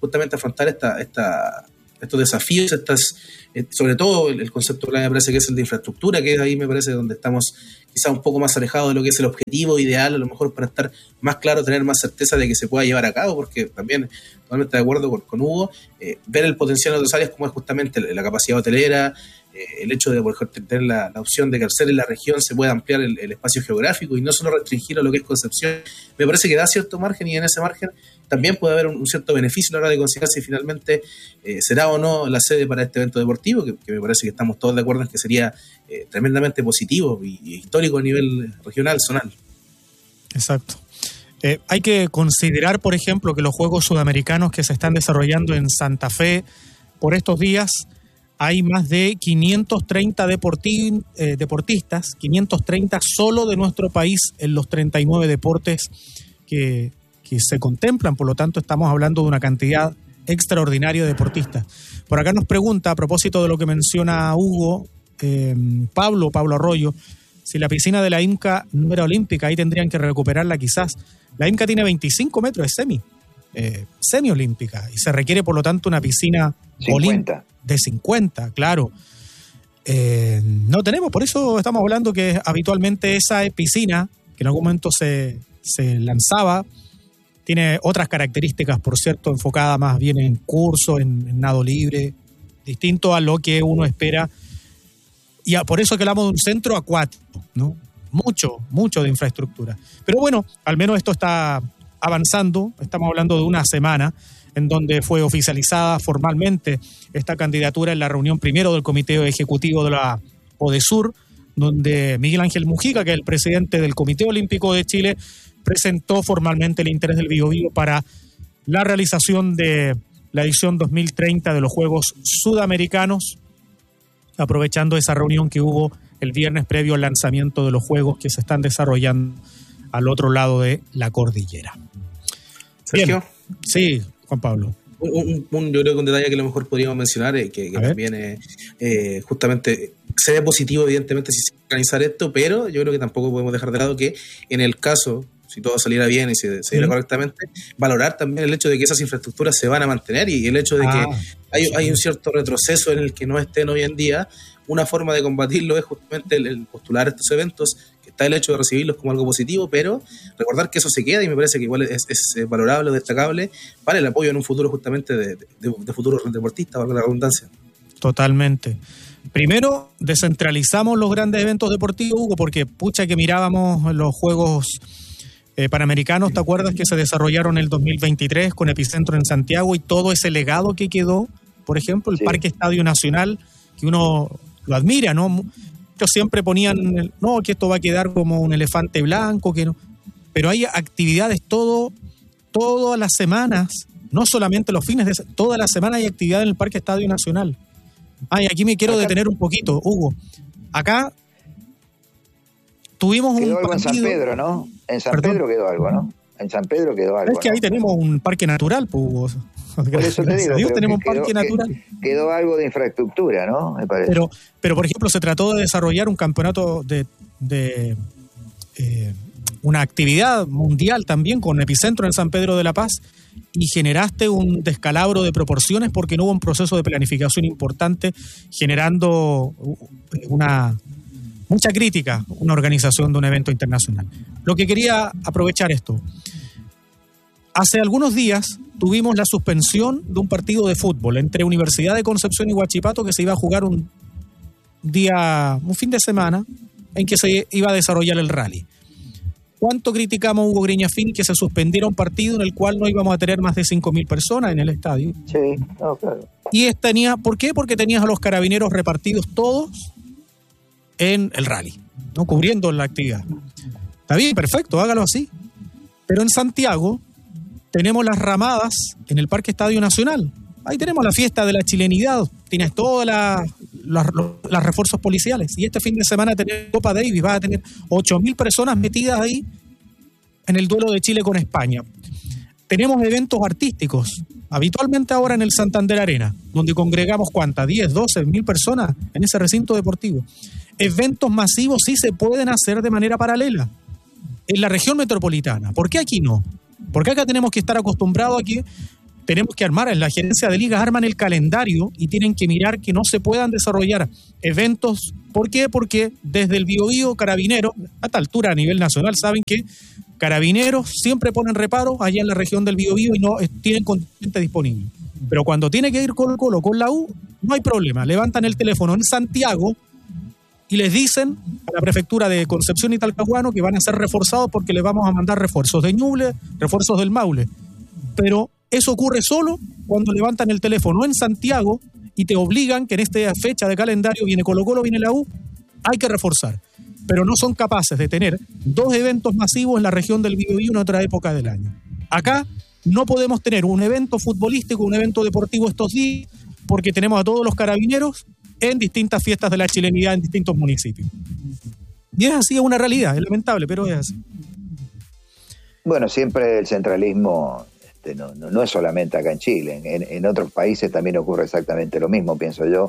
justamente afrontar esta, esta, estos desafíos, estas, eh, sobre todo el, el concepto clave me parece que es el de infraestructura, que es ahí me parece donde estamos quizás un poco más alejados de lo que es el objetivo ideal, a lo mejor para estar más claro, tener más certeza de que se pueda llevar a cabo, porque también, totalmente de acuerdo con, con Hugo, eh, ver el potencial en otras áreas como es justamente la capacidad hotelera, eh, el hecho de por ejemplo, tener la, la opción de que al ser en la región se pueda ampliar el, el espacio geográfico y no solo restringir a lo que es Concepción, me parece que da cierto margen, y en ese margen también puede haber un, un cierto beneficio a la hora de considerar si finalmente eh, será o no la sede para este evento deportivo, que, que me parece que estamos todos de acuerdo en que sería eh, tremendamente positivo y, y histórico a nivel regional, zonal. Exacto. Eh, hay que considerar, por ejemplo, que los Juegos Sudamericanos que se están desarrollando en Santa Fe por estos días, hay más de quinientos treinta deporti- eh, deportistas, quinientos treinta solo de nuestro país en los treinta y nueve deportes que, que se contemplan. Por lo tanto, estamos hablando de una cantidad extraordinaria de deportistas. Por acá nos pregunta, a propósito de lo que menciona Hugo, eh, Pablo, Pablo Arroyo, si la piscina de la IMCA no era olímpica, ahí tendrían que recuperarla quizás. La IMCA tiene veinticinco metros, es semi, eh, semi-olímpica, y se requiere, por lo tanto, una piscina olímpica de cincuenta, claro. Eh, no tenemos, por eso estamos hablando que habitualmente esa piscina, que en algún momento se, se lanzaba, tiene otras características, por cierto, enfocada más bien en curso, en, en nado libre, distinto a lo que uno espera. Y a, por eso que hablamos de un centro acuático, ¿no? Mucho, mucho de infraestructura. Pero bueno, al menos esto está avanzando. Estamos hablando de una semana en donde fue oficializada formalmente esta candidatura en la reunión primero del Comité Ejecutivo de la PODESUR, donde Miguel Ángel Mujica, que es el presidente del Comité Olímpico de Chile, presentó formalmente el interés del Biobío para la realización de la edición dos mil treinta de los Juegos Sudamericanos, aprovechando esa reunión que hubo el viernes previo al lanzamiento de los Juegos que se están desarrollando al otro lado de la cordillera. Sergio. Bien. Sí, Juan Pablo. Un, un, yo creo que un detalle que a lo mejor podríamos mencionar, eh, que, que también eh, eh, justamente se ve positivo evidentemente si se organizar esto, pero yo creo que tampoco podemos dejar de lado que en el caso, si todo saliera bien y se, se diera correctamente, valorar también el hecho de que esas infraestructuras se van a mantener, y el hecho de ah, que hay, hay un cierto retroceso en el que no estén hoy en día. Una forma de combatirlo es justamente el, el postular estos eventos, que está el hecho de recibirlos como algo positivo, pero recordar que eso se queda, y me parece que igual es, es valorable, destacable para el apoyo en un futuro justamente de, de, de futuros deportistas, valga la redundancia. Totalmente. Primero, descentralizamos los grandes eventos deportivos, Hugo, porque pucha que mirábamos los Juegos eh, Panamericanos, ¿te acuerdas que se desarrollaron en el dos mil veintitrés con epicentro en Santiago, y todo ese legado que quedó, por ejemplo, el sí. Parque Estadio Nacional, que uno lo admira, ¿no? Ellos siempre ponían, no, que esto va a quedar como un elefante blanco, que no. Pero hay actividades todo, todas las semanas, no solamente los fines de semana, todas las semanas hay actividad en el Parque Estadio Nacional. Ay, aquí me quiero detener un poquito, Hugo. Acá tuvimos quedó un algo partido, en San Pedro, ¿no? En San Perdón. Pedro quedó algo, ¿no? En San Pedro quedó algo. Es que ¿no? ahí tenemos un parque natural, pues, Hugo. Por eso te digo, Dios, tenemos un quedó, parque natural. Quedó algo de infraestructura, ¿no? Me parece. Pero, pero por ejemplo, se trató de desarrollar un campeonato de, de eh, una actividad mundial también con epicentro en San Pedro de la Paz, y generaste un descalabro de proporciones porque no hubo un proceso de planificación importante, generando una mucha crítica, una organización de un evento internacional. Lo que quería aprovechar esto. Hace algunos días tuvimos la suspensión de un partido de fútbol entre Universidad de Concepción y Huachipato, que se iba a jugar un día, un fin de semana, en que se iba a desarrollar el rally. ¿Cuánto criticamos, Hugo Griñafini, que se suspendiera un partido en el cual no íbamos a tener más de cinco mil personas en el estadio? Sí, no, claro. Y tenía, ¿por qué? Porque tenías a los carabineros repartidos todos en el rally, ¿no? Cubriendo la actividad. Está bien, perfecto, hágalo así. Pero en Santiago tenemos las ramadas en el Parque Estadio Nacional. Ahí tenemos la fiesta de la chilenidad, tienes todos la, la, los refuerzos policiales. Y este fin de semana tenés Copa Davis, vas a tener ocho mil personas metidas ahí en el duelo de Chile con España. Tenemos eventos artísticos, habitualmente ahora en el Santander Arena, donde congregamos, ¿cuántas? diez, doce mil personas en ese recinto deportivo. Eventos masivos sí se pueden hacer de manera paralela en la región metropolitana. ¿Por qué aquí no? Porque acá tenemos que estar acostumbrados a que tenemos que armar, en la gerencia de ligas arman el calendario y tienen que mirar que no se puedan desarrollar eventos. ¿Por qué? Porque desde el Biobío, Carabineros, a esta altura a nivel nacional, saben que Carabineros siempre ponen reparos allá en la región del Biobío y no tienen contingente disponible. Pero cuando tiene que ir Colo Colo con la U, no hay problema. Levantan el teléfono en Santiago y les dicen a la prefectura de Concepción y Talcahuano que van a ser reforzados porque les vamos a mandar refuerzos de Ñuble, refuerzos del Maule. Pero eso ocurre solo cuando levantan el teléfono en Santiago y te obligan que en esta fecha de calendario viene Colo Colo, viene la U, hay que reforzar. Pero no son capaces de tener dos eventos masivos en la región del Biobío en otra época del año. Acá no podemos tener un evento futbolístico, un evento deportivo estos días, porque tenemos a todos los carabineros en distintas fiestas de la chilenidad en distintos municipios. Y es así, es una realidad, es lamentable, pero es así. Bueno, siempre el centralismo... No, no, no es solamente acá en Chile, en, en otros países también ocurre exactamente lo mismo, pienso yo.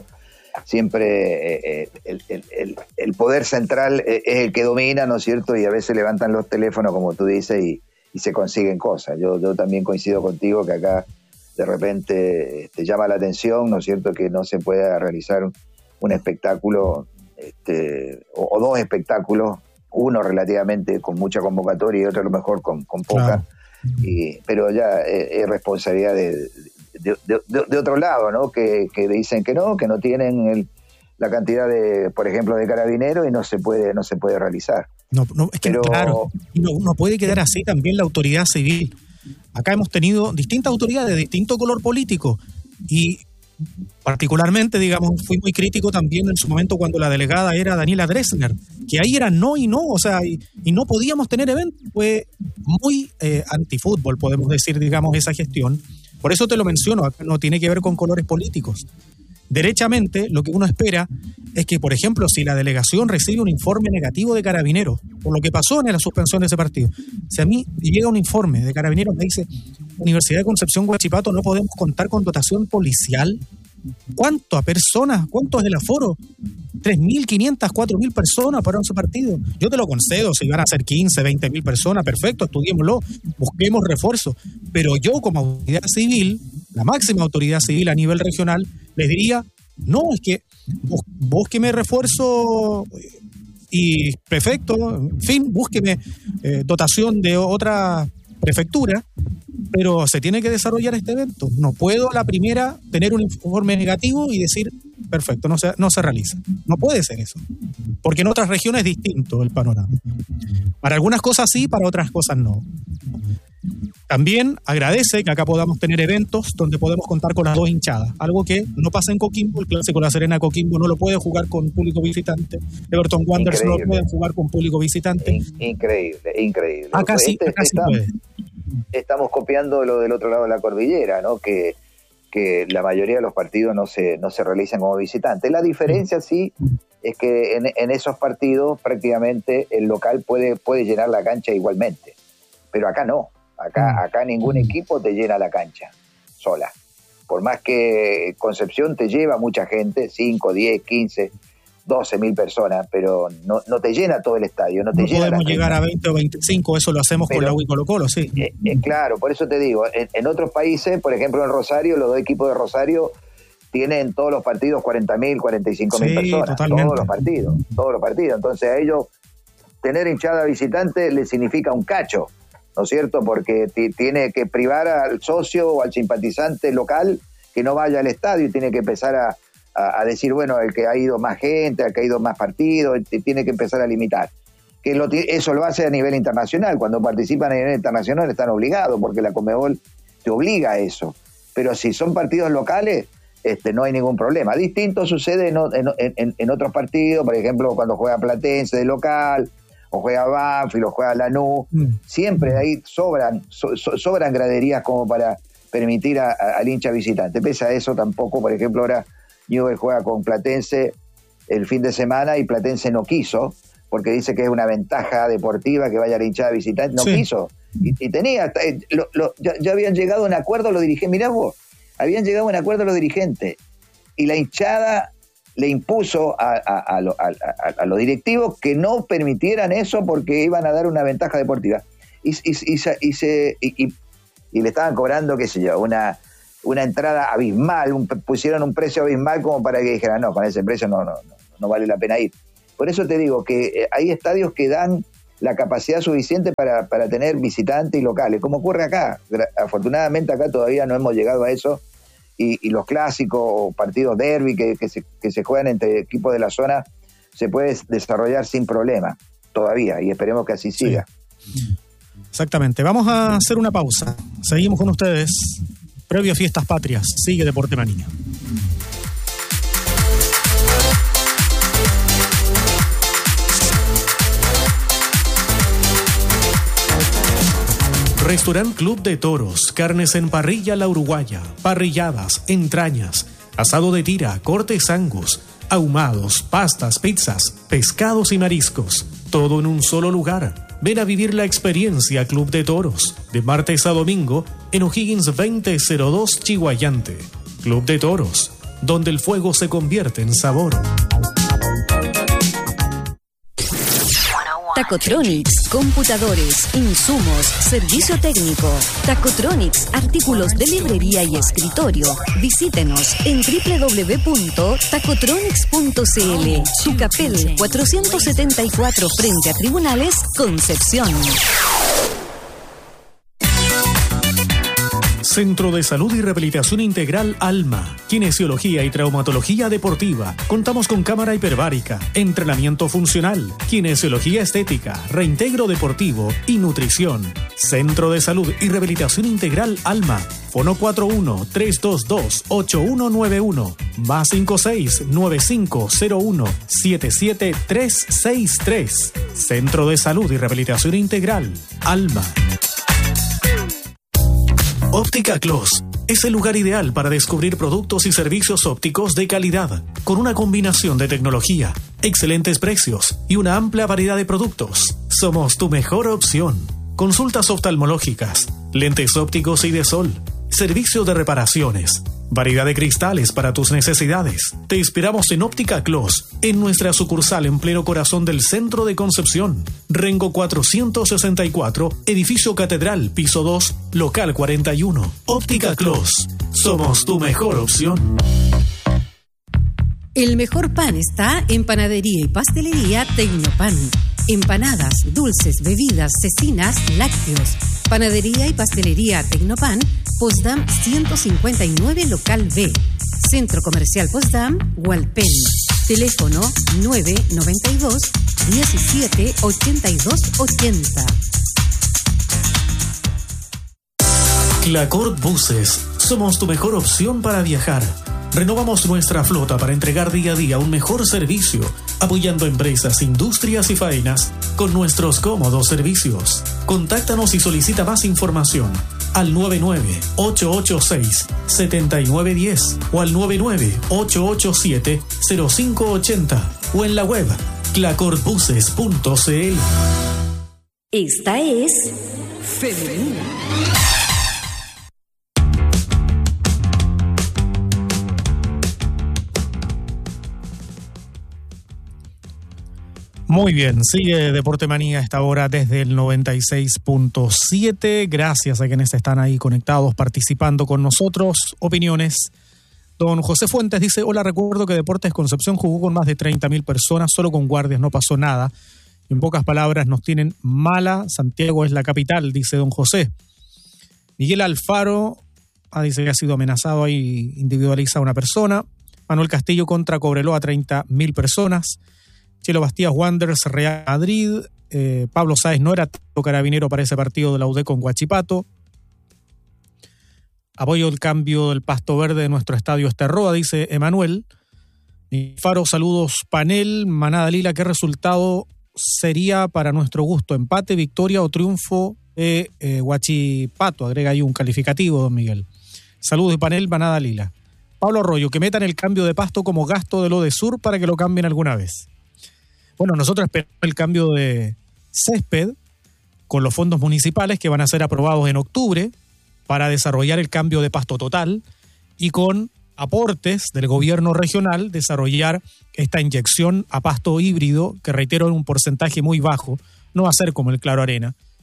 Siempre eh, el, el, el, el poder central es el que domina, ¿no es cierto? Y a veces levantan los teléfonos, como tú dices, y, y se consiguen cosas. Yo, yo también coincido contigo que acá de repente te llama la atención, ¿no es cierto?, que no se pueda realizar un, un espectáculo este, o, o dos espectáculos, uno relativamente con mucha convocatoria y otro a lo mejor con, con poca. Claro. Y, pero ya es, es responsabilidad de, de, de, de, de otro lado, ¿no? Que, que dicen que no, que no tienen el, la cantidad de, por ejemplo, de carabineros y no se puede, no se puede realizar. No, no es que pero, claro, no, no puede quedar así también la autoridad civil. Acá hemos tenido distintas autoridades de distinto color político y particularmente, digamos, fui muy crítico también en su momento cuando la delegada era Daniela Dressner, que ahí era no y no, o sea, y, y no podíamos tener eventos. Fue muy eh, antifútbol, podemos decir, digamos, esa gestión. Por eso te lo menciono, acá no tiene que ver con colores políticos. Derechamente, lo que uno espera es que, por ejemplo, si la delegación recibe un informe negativo de Carabineros, por lo que pasó en la suspensión de ese partido, si a mí llega un informe de Carabineros, me dice, Universidad de Concepción Huachipato, no podemos contar con dotación policial. ¿Cuánto a personas? ¿Cuánto es el aforo? tres mil quinientas, cuatro mil personas para ese partido. Yo te lo concedo, si van a ser quince, veinte mil personas, perfecto, estudiémoslo, busquemos refuerzo. Pero yo como autoridad civil, la máxima autoridad civil a nivel regional, les diría, no, es que búsqueme refuerzo y prefecto, en fin, búsqueme eh, dotación de otra prefectura, pero se tiene que desarrollar este evento. No puedo a la primera tener un informe negativo y decir, perfecto, no se, no se realiza. No puede ser eso, porque en otras regiones es distinto el panorama. Para algunas cosas sí, para otras cosas no. También agradece que acá podamos tener eventos donde podemos contar con las dos hinchadas, algo que no pasa en Coquimbo. El clásico La Serena Coquimbo no lo puede jugar con público visitante, Everton Wanderers no lo puede jugar con público visitante. In- increíble, increíble. Acá sí, este, acá sí está, puede. Estamos copiando lo del otro lado de la cordillera, ¿no? Que, que la mayoría de los partidos no se, no se realizan como visitantes. La diferencia sí es que en, en esos partidos prácticamente el local puede, puede llenar la cancha igualmente, pero acá no. Acá, acá ningún equipo te llena la cancha sola. Por más que Concepción te lleva mucha gente, cinco, diez, quince, doce mil personas, pero no, no te llena todo el estadio. No, te no llena podemos llegar a veinte o veinticinco, eso lo hacemos pero, con la U y Colo Colo, sí. Eh, eh, claro, por eso te digo, en, en otros países, por ejemplo en Rosario, los dos equipos de Rosario tienen todos los partidos cuarenta mil, cuarenta y cinco mil sí, personas. Totalmente. Todos los partidos, todos los partidos. Entonces a ellos tener hinchada visitante les significa un cacho, ¿no es cierto? Porque t- tiene que privar al socio o al simpatizante local que no vaya al estadio y tiene que empezar a, a, a decir, bueno, el que ha ido más gente, el que ha ido más partidos, tiene que empezar a limitar. Que lo t- eso lo hace a nivel internacional. Cuando participan a nivel internacional están obligados, porque la Conmebol te obliga a eso. Pero si son partidos locales, este, no hay ningún problema. Distinto sucede en, en, en, en otros partidos, por ejemplo, cuando juega Platense de local, o juega Banfield, o juega Lanús, mm. siempre ahí sobran, so, so, sobran graderías como para permitir a, a, al hincha visitante. Pese a eso tampoco, por ejemplo, ahora Newell juega con Platense el fin de semana y Platense no quiso, porque dice que es una ventaja deportiva que vaya la hinchada visitante, no sí. quiso. Y, y tenía, lo, lo, ya, ya habían llegado a un acuerdo los dirigentes, mirá vos, habían llegado a un acuerdo los dirigentes, y la hinchada le impuso a, a, a, lo, a, a, a los directivos que no permitieran eso porque iban a dar una ventaja deportiva. Y, y, y, y, se, y, y y le estaban cobrando, qué sé yo, una, una entrada abismal, un, pusieron un precio abismal como para que dijeran, no, con ese precio no, no, no, no vale la pena ir. Por eso te digo que hay estadios que dan la capacidad suficiente para, para tener visitantes y locales, como ocurre acá. Afortunadamente acá todavía no hemos llegado a eso, y, y los clásicos o partidos derbi que, que, se, que se juegan entre equipos de la zona se puede desarrollar sin problema todavía, y esperemos que así siga. Sí. Exactamente. Vamos a hacer una pausa. Seguimos con ustedes. Previo a Fiestas Patrias, sigue Deporte Manía. Restaurant Club de Toros, carnes en parrilla La Uruguaya, parrilladas, entrañas, asado de tira, cortes angus, ahumados, pastas, pizzas, pescados y mariscos, todo en un solo lugar. Ven a vivir la experiencia Club de Toros, de martes a domingo, en O'Higgins veinte cero dos Chihuayante. Club de Toros, donde el fuego se convierte en sabor. Tacotronics, computadores, insumos, servicio técnico. Tacotronics, artículos de librería y escritorio. Visítenos en doble u doble u doble u punto tacotronics punto c l. Tucapel cuatrocientos setenta y cuatro frente a Tribunales, Concepción. Centro de Salud y Rehabilitación Integral Alma, Kinesiología y Traumatología Deportiva. Contamos con cámara hiperbárica, entrenamiento funcional, kinesiología estética, reintegro deportivo y nutrición. Centro de Salud y Rehabilitación Integral Alma. Fono cuatro uno, tres dos dos, ocho uno nueve uno, más cinco seis, nueve cinco cero uno, siete siete tres seis tres. Centro de Salud y Rehabilitación Integral Alma. Óptica Clos es el lugar ideal para descubrir productos y servicios ópticos de calidad, con una combinación de tecnología, excelentes precios y una amplia variedad de productos. Somos tu mejor opción. Consultas oftalmológicas, lentes ópticos y de sol, servicio de reparaciones, variedad de cristales para tus necesidades. Te esperamos en Óptica Clos, en nuestra sucursal en pleno corazón del centro de Concepción. Rengo cuatrocientos sesenta y cuatro, Edificio Catedral, piso dos, local cuarenta y uno. Óptica Clos, somos tu mejor opción. El mejor pan está en Panadería y Pastelería Tecnopan. Empanadas, dulces, bebidas, cecinas, lácteos. Panadería y Pastelería Tecnopan, Potsdam ciento cincuenta y nueve, local B. Centro Comercial Potsdam, Hualpén. Teléfono nueve nueve dos, diecisiete, ochenta y dos, ochenta. Clacort Buses. Somos tu mejor opción para viajar. Renovamos nuestra flota para entregar día a día un mejor servicio, apoyando empresas, industrias y faenas con nuestros cómodos servicios. Contáctanos y solicita más información al nueve nueve, ocho ocho seis, siete nueve uno cero o al nueve nueve, ocho ocho siete, cero cinco ocho cero o en la web clacort buses punto c l. Esta es Femenina. Muy bien, sigue Deporte Manía a esta hora desde el noventa y seis punto siete. Gracias a quienes están ahí conectados, participando con nosotros. Opiniones. Don José Fuentes dice, hola, recuerdo que Deportes Concepción jugó con más de treinta mil personas, solo con guardias no pasó nada. En pocas palabras, nos tienen mala. Santiago es la capital, dice don José. Miguel Alfaro, ah, dice que ha sido amenazado, ahí individualiza a una persona. Manuel Castillo contra Cobreloa, treinta mil personas. Chelo Bastías, Wanderers, Real Madrid. Eh, Pablo Sáez no era tanto carabinero para ese partido de la U D con Huachipato. Apoyo el cambio del pasto verde de nuestro estadio Esterroa, dice Emanuel. Faro, saludos, panel. Manada Lila, ¿qué resultado sería para nuestro gusto? ¿Empate, victoria o triunfo de eh, Huachipato? Agrega ahí un calificativo, don Miguel. Saludos, panel, Manada Lila. Pablo Arroyo, que metan el cambio de pasto como gasto de lo de Sur para que lo cambien alguna vez. Bueno, nosotros esperamos el cambio de césped con los fondos municipales que van a ser aprobados en octubre para desarrollar el cambio de pasto total y con aportes del gobierno regional desarrollar esta inyección a pasto híbrido que, reitero, en un porcentaje muy bajo, no va a ser como el Claro Arena,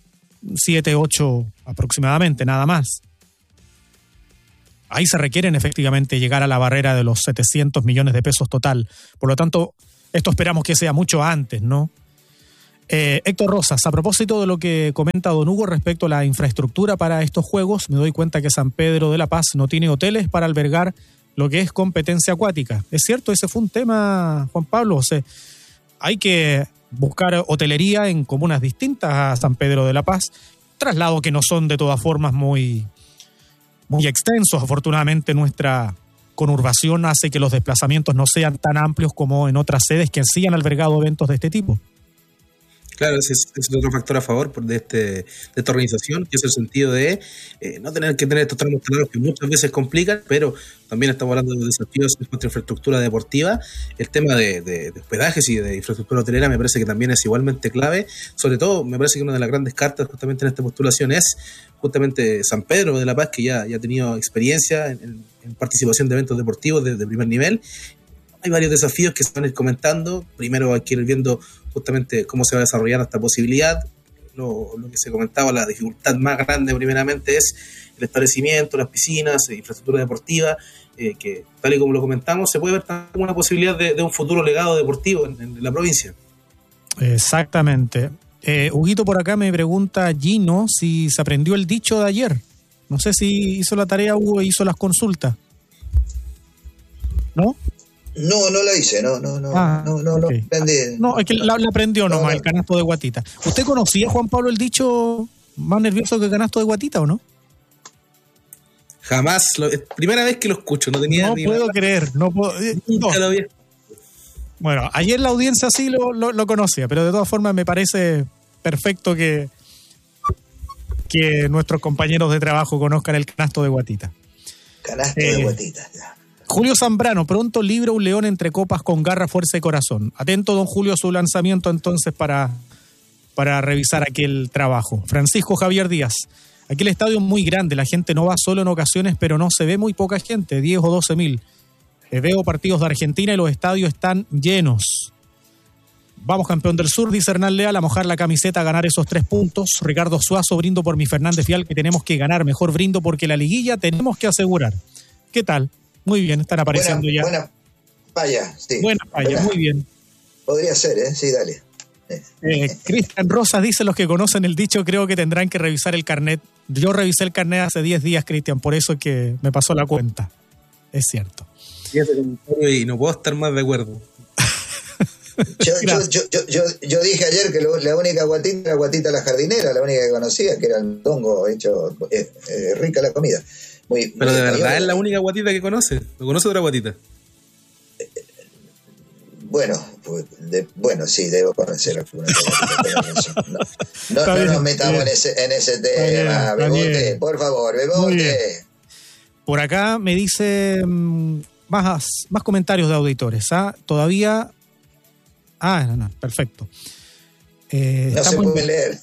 siete, ocho aproximadamente, nada más. Ahí se requieren efectivamente llegar a la barrera de los setecientos millones de pesos total. Por lo tanto, esto esperamos que sea mucho antes, ¿no? Eh, Héctor Rosas, a propósito de lo que comenta don Hugo respecto a la infraestructura para estos juegos, me doy cuenta que San Pedro de la Paz no tiene hoteles para albergar lo que es competencia acuática. ¿Es cierto? Ese fue un tema, Juan Pablo. O sea, hay que buscar hotelería en comunas distintas a San Pedro de la Paz, traslados que no son de todas formas muy, muy extensos. Afortunadamente nuestra conurbación hace que los desplazamientos no sean tan amplios como en otras sedes que sí han albergado eventos de este tipo. Claro, ese es, es otro factor a favor de, este, de esta organización, que es el sentido de eh, no tener que tener estos tramos claros que muchas veces complican, pero también estamos hablando de desafíos en cuanto a infraestructura deportiva. El tema de, de, de hospedajes y de infraestructura hotelera me parece que también es igualmente clave. Sobre todo, me parece que una de las grandes cartas justamente en esta postulación es justamente San Pedro de la Paz, que ya, ya ha tenido experiencia en, en participación de eventos deportivos de, de primer nivel. Hay varios desafíos que se van a ir comentando. Primero hay que ir viendo justamente cómo se va a desarrollar esta posibilidad. Lo, lo que se comentaba, la dificultad más grande primeramente es el establecimiento, las piscinas, infraestructura deportiva, eh, que tal y como lo comentamos, se puede ver como una posibilidad de, de un futuro legado deportivo en, en la provincia. Exactamente. Eh, Huguito, por acá me pregunta Gino si se aprendió el dicho de ayer. No sé si hizo la tarea, Hugo, e hizo las consultas. ¿No? No, no la hice, no, no, no, ah, no, no, okay. no aprendí. No, es que la, la aprendió nomás, no, no. El canasto de guatita. ¿Usted conocía, Juan Pablo, el dicho más nervioso que canasto de guatita o no? Jamás, lo, es primera vez que lo escucho, no tenía No ni puedo nada. creer, no puedo. Nunca no. lo vi. Bueno, ayer la audiencia sí lo, lo, lo conocía, pero de todas formas me parece perfecto que, que nuestros compañeros de trabajo conozcan el canasto de guatita. Canasto eh, de guatita, ya. Julio Zambrano, pronto libra un león entre copas con garra, fuerza y corazón. Atento, don Julio, a su lanzamiento entonces para, para revisar aquel trabajo. Francisco Javier Díaz, aquí el estadio es muy grande, la gente no va solo en ocasiones, pero no se ve muy poca gente, diez o doce mil. Eh, veo partidos de Argentina y los estadios están llenos. Vamos, campeón del sur, dice Hernán Leal, a mojar la camiseta, a ganar esos tres puntos. Ricardo Suazo, brindo por mi Fernández Vial, que tenemos que ganar, mejor brindo porque la liguilla tenemos que asegurar. ¿Qué tal? Muy bien, están apareciendo buena, ya. Buena falla, sí. Buena falla, buena. Muy bien. Podría ser, ¿eh? Sí, dale. Eh, Cristian Rosas dice, los que conocen el dicho creo que tendrán que revisar el carnet. Yo revisé el carnet hace diez días, Cristian, por eso es que me pasó la cuenta. Es cierto. Y no puedo estar más de acuerdo. Yo, yo, yo, yo, yo, yo dije ayer que lo, la única guatita era guatita la jardinera, la única que conocía, que era el tongo hecho, eh, eh, rica la comida. Muy, pero muy de verdad española. Es la única guatita que conoce. ¿No conoce otra guatita? Eh, bueno, pues, de, bueno, sí, debo conocer alguna guatita. No, no, no, no nos metamos en ese, en ese tema, Bebote, por favor, Bebote. Por acá me dice más, más comentarios de auditores. ¿Ah? Todavía. Ah, no, no, perfecto. Eh, no se puede en... leer.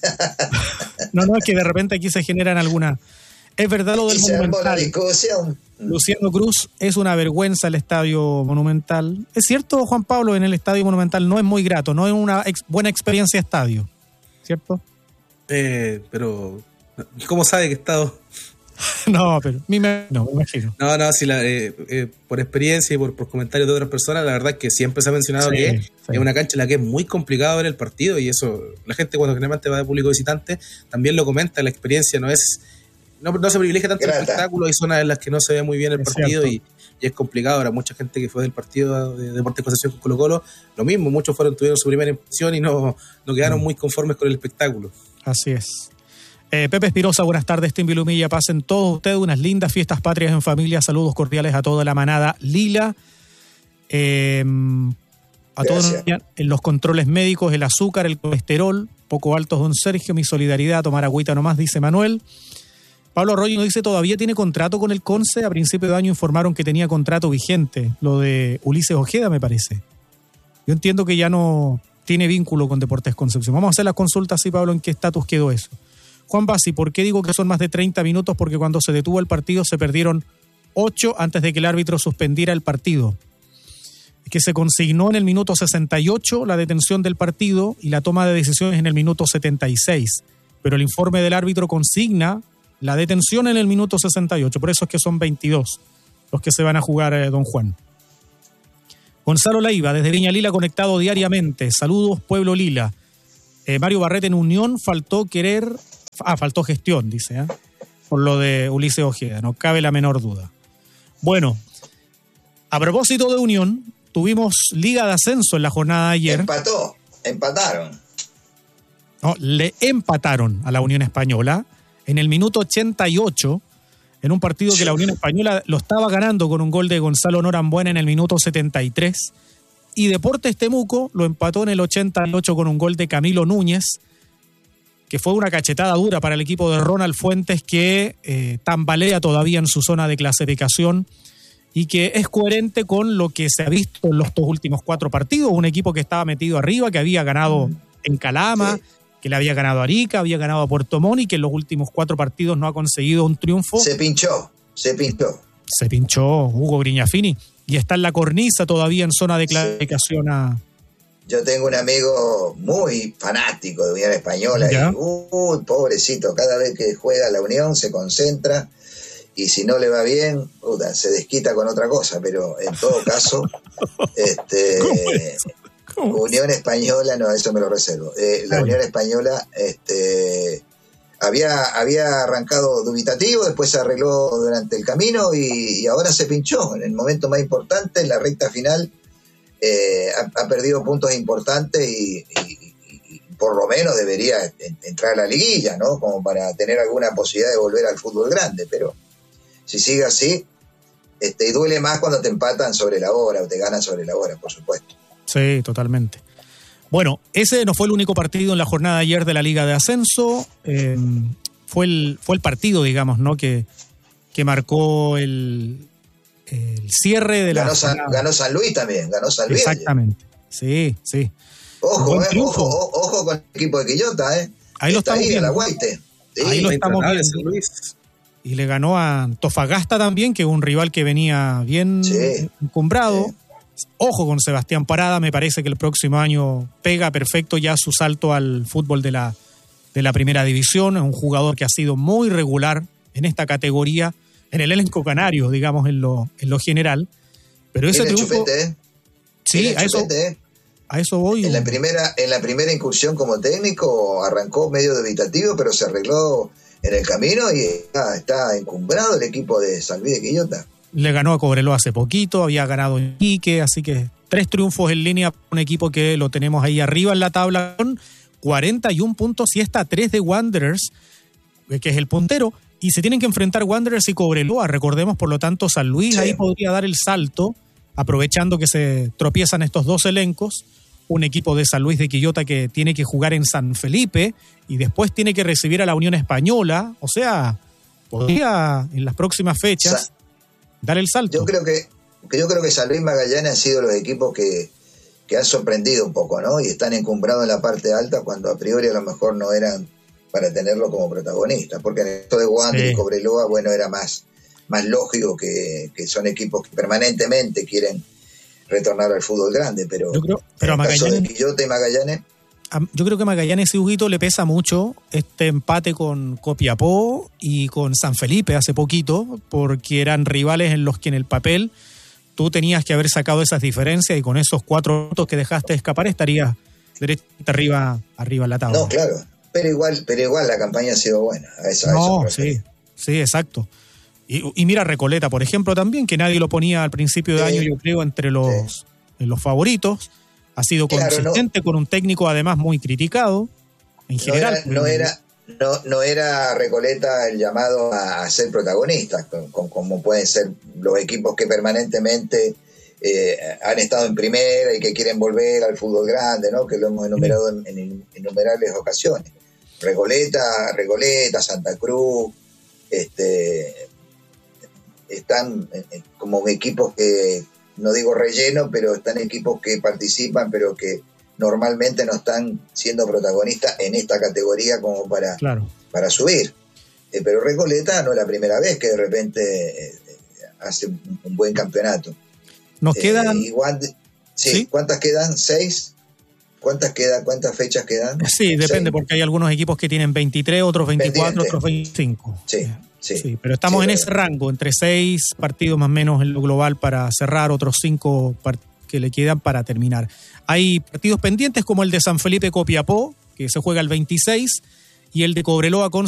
No, no, es que de repente aquí se generan algunas. Es verdad lo del Monumental. Luciano Cruz, es una vergüenza el estadio Monumental. Es cierto, Juan Pablo, en el estadio Monumental no es muy grato, no es una ex, buena experiencia de estadio, ¿cierto? Eh, pero, ¿cómo sabe que he estado? No, pero me, no, me imagino. No, no, sí, la, eh, eh, por experiencia y por, por comentarios de otras personas, la verdad es que siempre se ha mencionado sí, que sí. es una cancha en la que es muy complicado ver el partido y eso, la gente cuando generalmente va de público visitante también lo comenta, la experiencia no es... No, no se privilegia tanto Grata. El espectáculo, hay zonas en las que no se ve muy bien el es partido y, y es complicado. Ahora, mucha gente que fue del partido de Deportes Concepción con Colo Colo, lo mismo, muchos fueron, tuvieron su primera impresión y no, no quedaron mm. muy conformes con el espectáculo. Así es. Eh, Pepe Espirosa, buenas tardes, Team Vilumilla, pasen todos ustedes unas lindas fiestas patrias en familia, saludos cordiales a toda la manada Lila, eh, a todos en los controles médicos, el azúcar, el colesterol, poco altos, don Sergio, mi solidaridad, tomar agüita nomás, dice Manuel. Pablo Arroyo nos dice, todavía tiene contrato con el Conce. A principio de año informaron que tenía contrato vigente, lo de Ulises Ojeda, me parece. Yo entiendo que ya no tiene vínculo con Deportes Concepción. Vamos a hacer las consultas, sí, Pablo, en qué estatus quedó eso. Juan Bassi, ¿por qué digo que son más de treinta minutos? Porque cuando se detuvo el partido se perdieron ocho antes de que el árbitro suspendiera el partido. Es que se consignó en el minuto sesenta y ocho la detención del partido y la toma de decisiones en el minuto setenta y seis. pero el informe del árbitro consigna la detención en el minuto sesenta y ocho, por eso es que son veintidós los que se van a jugar, eh, don Juan. Gonzalo Leiva, desde Viña Lila, conectado diariamente. Saludos, Pueblo Lila. Eh, Mario Barrete, en Unión faltó querer... Ah, faltó gestión, dice, ¿eh? Por lo de Ulises Ojeda, no cabe la menor duda. Bueno, a propósito de Unión, tuvimos Liga de Ascenso en la jornada de ayer. Empató, empataron. No, le empataron a la Unión Española en el minuto ochenta y ocho, en un partido que la Unión Española lo estaba ganando con un gol de Gonzalo Norambuena en el minuto setenta y tres, y Deportes Temuco lo empató en el ochenta y ocho con un gol de Camilo Núñez, que fue una cachetada dura para el equipo de Ronald Fuentes, que eh, tambalea todavía en su zona de clasificación y que es coherente con lo que se ha visto en los dos últimos cuatro partidos. Un equipo que estaba metido arriba, que había ganado en Calama, sí, que le había ganado a Arica, había ganado a Puerto Montt y que en los últimos cuatro partidos no ha conseguido un triunfo. Se pinchó, se pinchó. Se pinchó Hugo Grignafini y está en la cornisa todavía en zona de clasificación. Sí. a... Yo tengo un amigo muy fanático de Unión Española. ¿Ya? Y, uy, pobrecito, cada vez que juega la Unión se concentra y si no le va bien, puta, se desquita con otra cosa, pero en todo caso, este... Unión Española, no, eso me lo reservo. Eh, la Unión Española este, había, había arrancado dubitativo, después se arregló durante el camino y, y ahora se pinchó en el momento más importante, en la recta final. Eh, ha, ha perdido puntos importantes y, y, y por lo menos debería entrar a la liguilla, ¿no? Como para tener alguna posibilidad de volver al fútbol grande, pero si sigue así, este, y duele más cuando te empatan sobre la hora o te ganan sobre la hora, por supuesto. Sí, totalmente. Bueno, ese no fue el único partido en la jornada de ayer de la Liga de Ascenso. Eh, fue el fue el partido, digamos, ¿no? Que, que marcó el, el cierre de ganó la... San, ganó San Luis también, ganó San Luis. Exactamente, ayer. sí, sí. Ojo, eh, ojo, ojo con el equipo de Quillota, ¿eh? Ahí lo estamos ahí, viendo. La Guaite. Sí, ahí lo estamos viendo. San Luis. Y le ganó a Antofagasta también, que es un rival que venía bien sí. encumbrado. Sí. Ojo con Sebastián Parada, me parece que el próximo año pega perfecto ya su salto al fútbol de la, de la primera división. Es un jugador que ha sido muy regular en esta categoría, en el elenco canario, digamos, en lo, en lo general. Pero ese Tiene triunfo... Chupete, ¿eh? Sí, a eso, chupete, ¿eh? a eso voy. En la, primera, en la primera incursión como técnico arrancó medio dubitativo, pero se arregló en el camino y está, está encumbrado el equipo de San Luis de Quillota. Le ganó a Cobreloa hace poquito, había ganado en Iquique, así que tres triunfos en línea, un equipo que lo tenemos ahí arriba en la tabla con cuarenta y un puntos y está a tres de Wanderers, que es el puntero, y se tienen que enfrentar Wanderers y Cobreloa, recordemos, por lo tanto San Luis sí. ahí podría dar el salto, aprovechando que se tropiezan estos dos elencos, un equipo de San Luis de Quillota que tiene que jugar en San Felipe y después tiene que recibir a la Unión Española, o sea, podría en las próximas fechas... Sa- dar el salto. Yo creo que, que yo creo que San Luis Magallanes han sido los equipos que, que han sorprendido un poco, ¿no? Y están encumbrados en la parte alta cuando a priori a lo mejor no eran para tenerlo como protagonista, porque en esto de Wander sí. y Cobreloa, bueno, era más, más lógico que, que son equipos que permanentemente quieren retornar al fútbol grande, pero, yo creo, pero en el Magallanes, caso de Quillota y Magallanes yo creo que Magallanes y Huguito le pesa mucho este empate con Copiapó y con San Felipe hace poquito, porque eran rivales en los que en el papel tú tenías que haber sacado esas diferencias y con esos cuatro puntos que dejaste escapar estarías derecho arriba, arriba en la tabla. No, claro, pero igual, pero igual la campaña ha sido buena. A eso, no, a eso sí, sí, exacto. Y, y mira Recoleta, por ejemplo, también, que nadie lo ponía al principio de sí. año, yo creo, entre los, sí. los favoritos. Ha sido claro, consistente no, con un técnico además muy criticado en general. No era, no era, no, no era Recoleta el llamado a, a ser protagonista, con, con, como pueden ser los equipos que permanentemente eh, han estado en primera y que quieren volver al fútbol grande, ¿no? Que lo hemos enumerado en, en innumerables ocasiones. Recoleta, Recoleta, Santa Cruz, este, están eh, como equipos que no digo relleno, pero están equipos que participan, pero que normalmente no están siendo protagonistas en esta categoría como para, claro. para subir. Eh, pero Recoleta no es la primera vez que de repente eh, hace un, un buen campeonato. Nos quedan... Eh, igual, sí, ¿sí? ¿Cuántas quedan? ¿Seis? ¿Cuántas quedan? ¿Cuántas fechas quedan? Sí, depende, ¿seis? Porque hay algunos equipos que tienen veintitrés, otros veinticuatro, Pendiente. otros veinticinco. Sí, sí. Sí, pero estamos sí, en pero... ese rango, entre seis partidos más o menos en lo global para cerrar, otros cinco part- que le quedan para terminar. Hay partidos pendientes como el de San Felipe Copiapó, que se juega el veintiséis, y el de Cobreloa con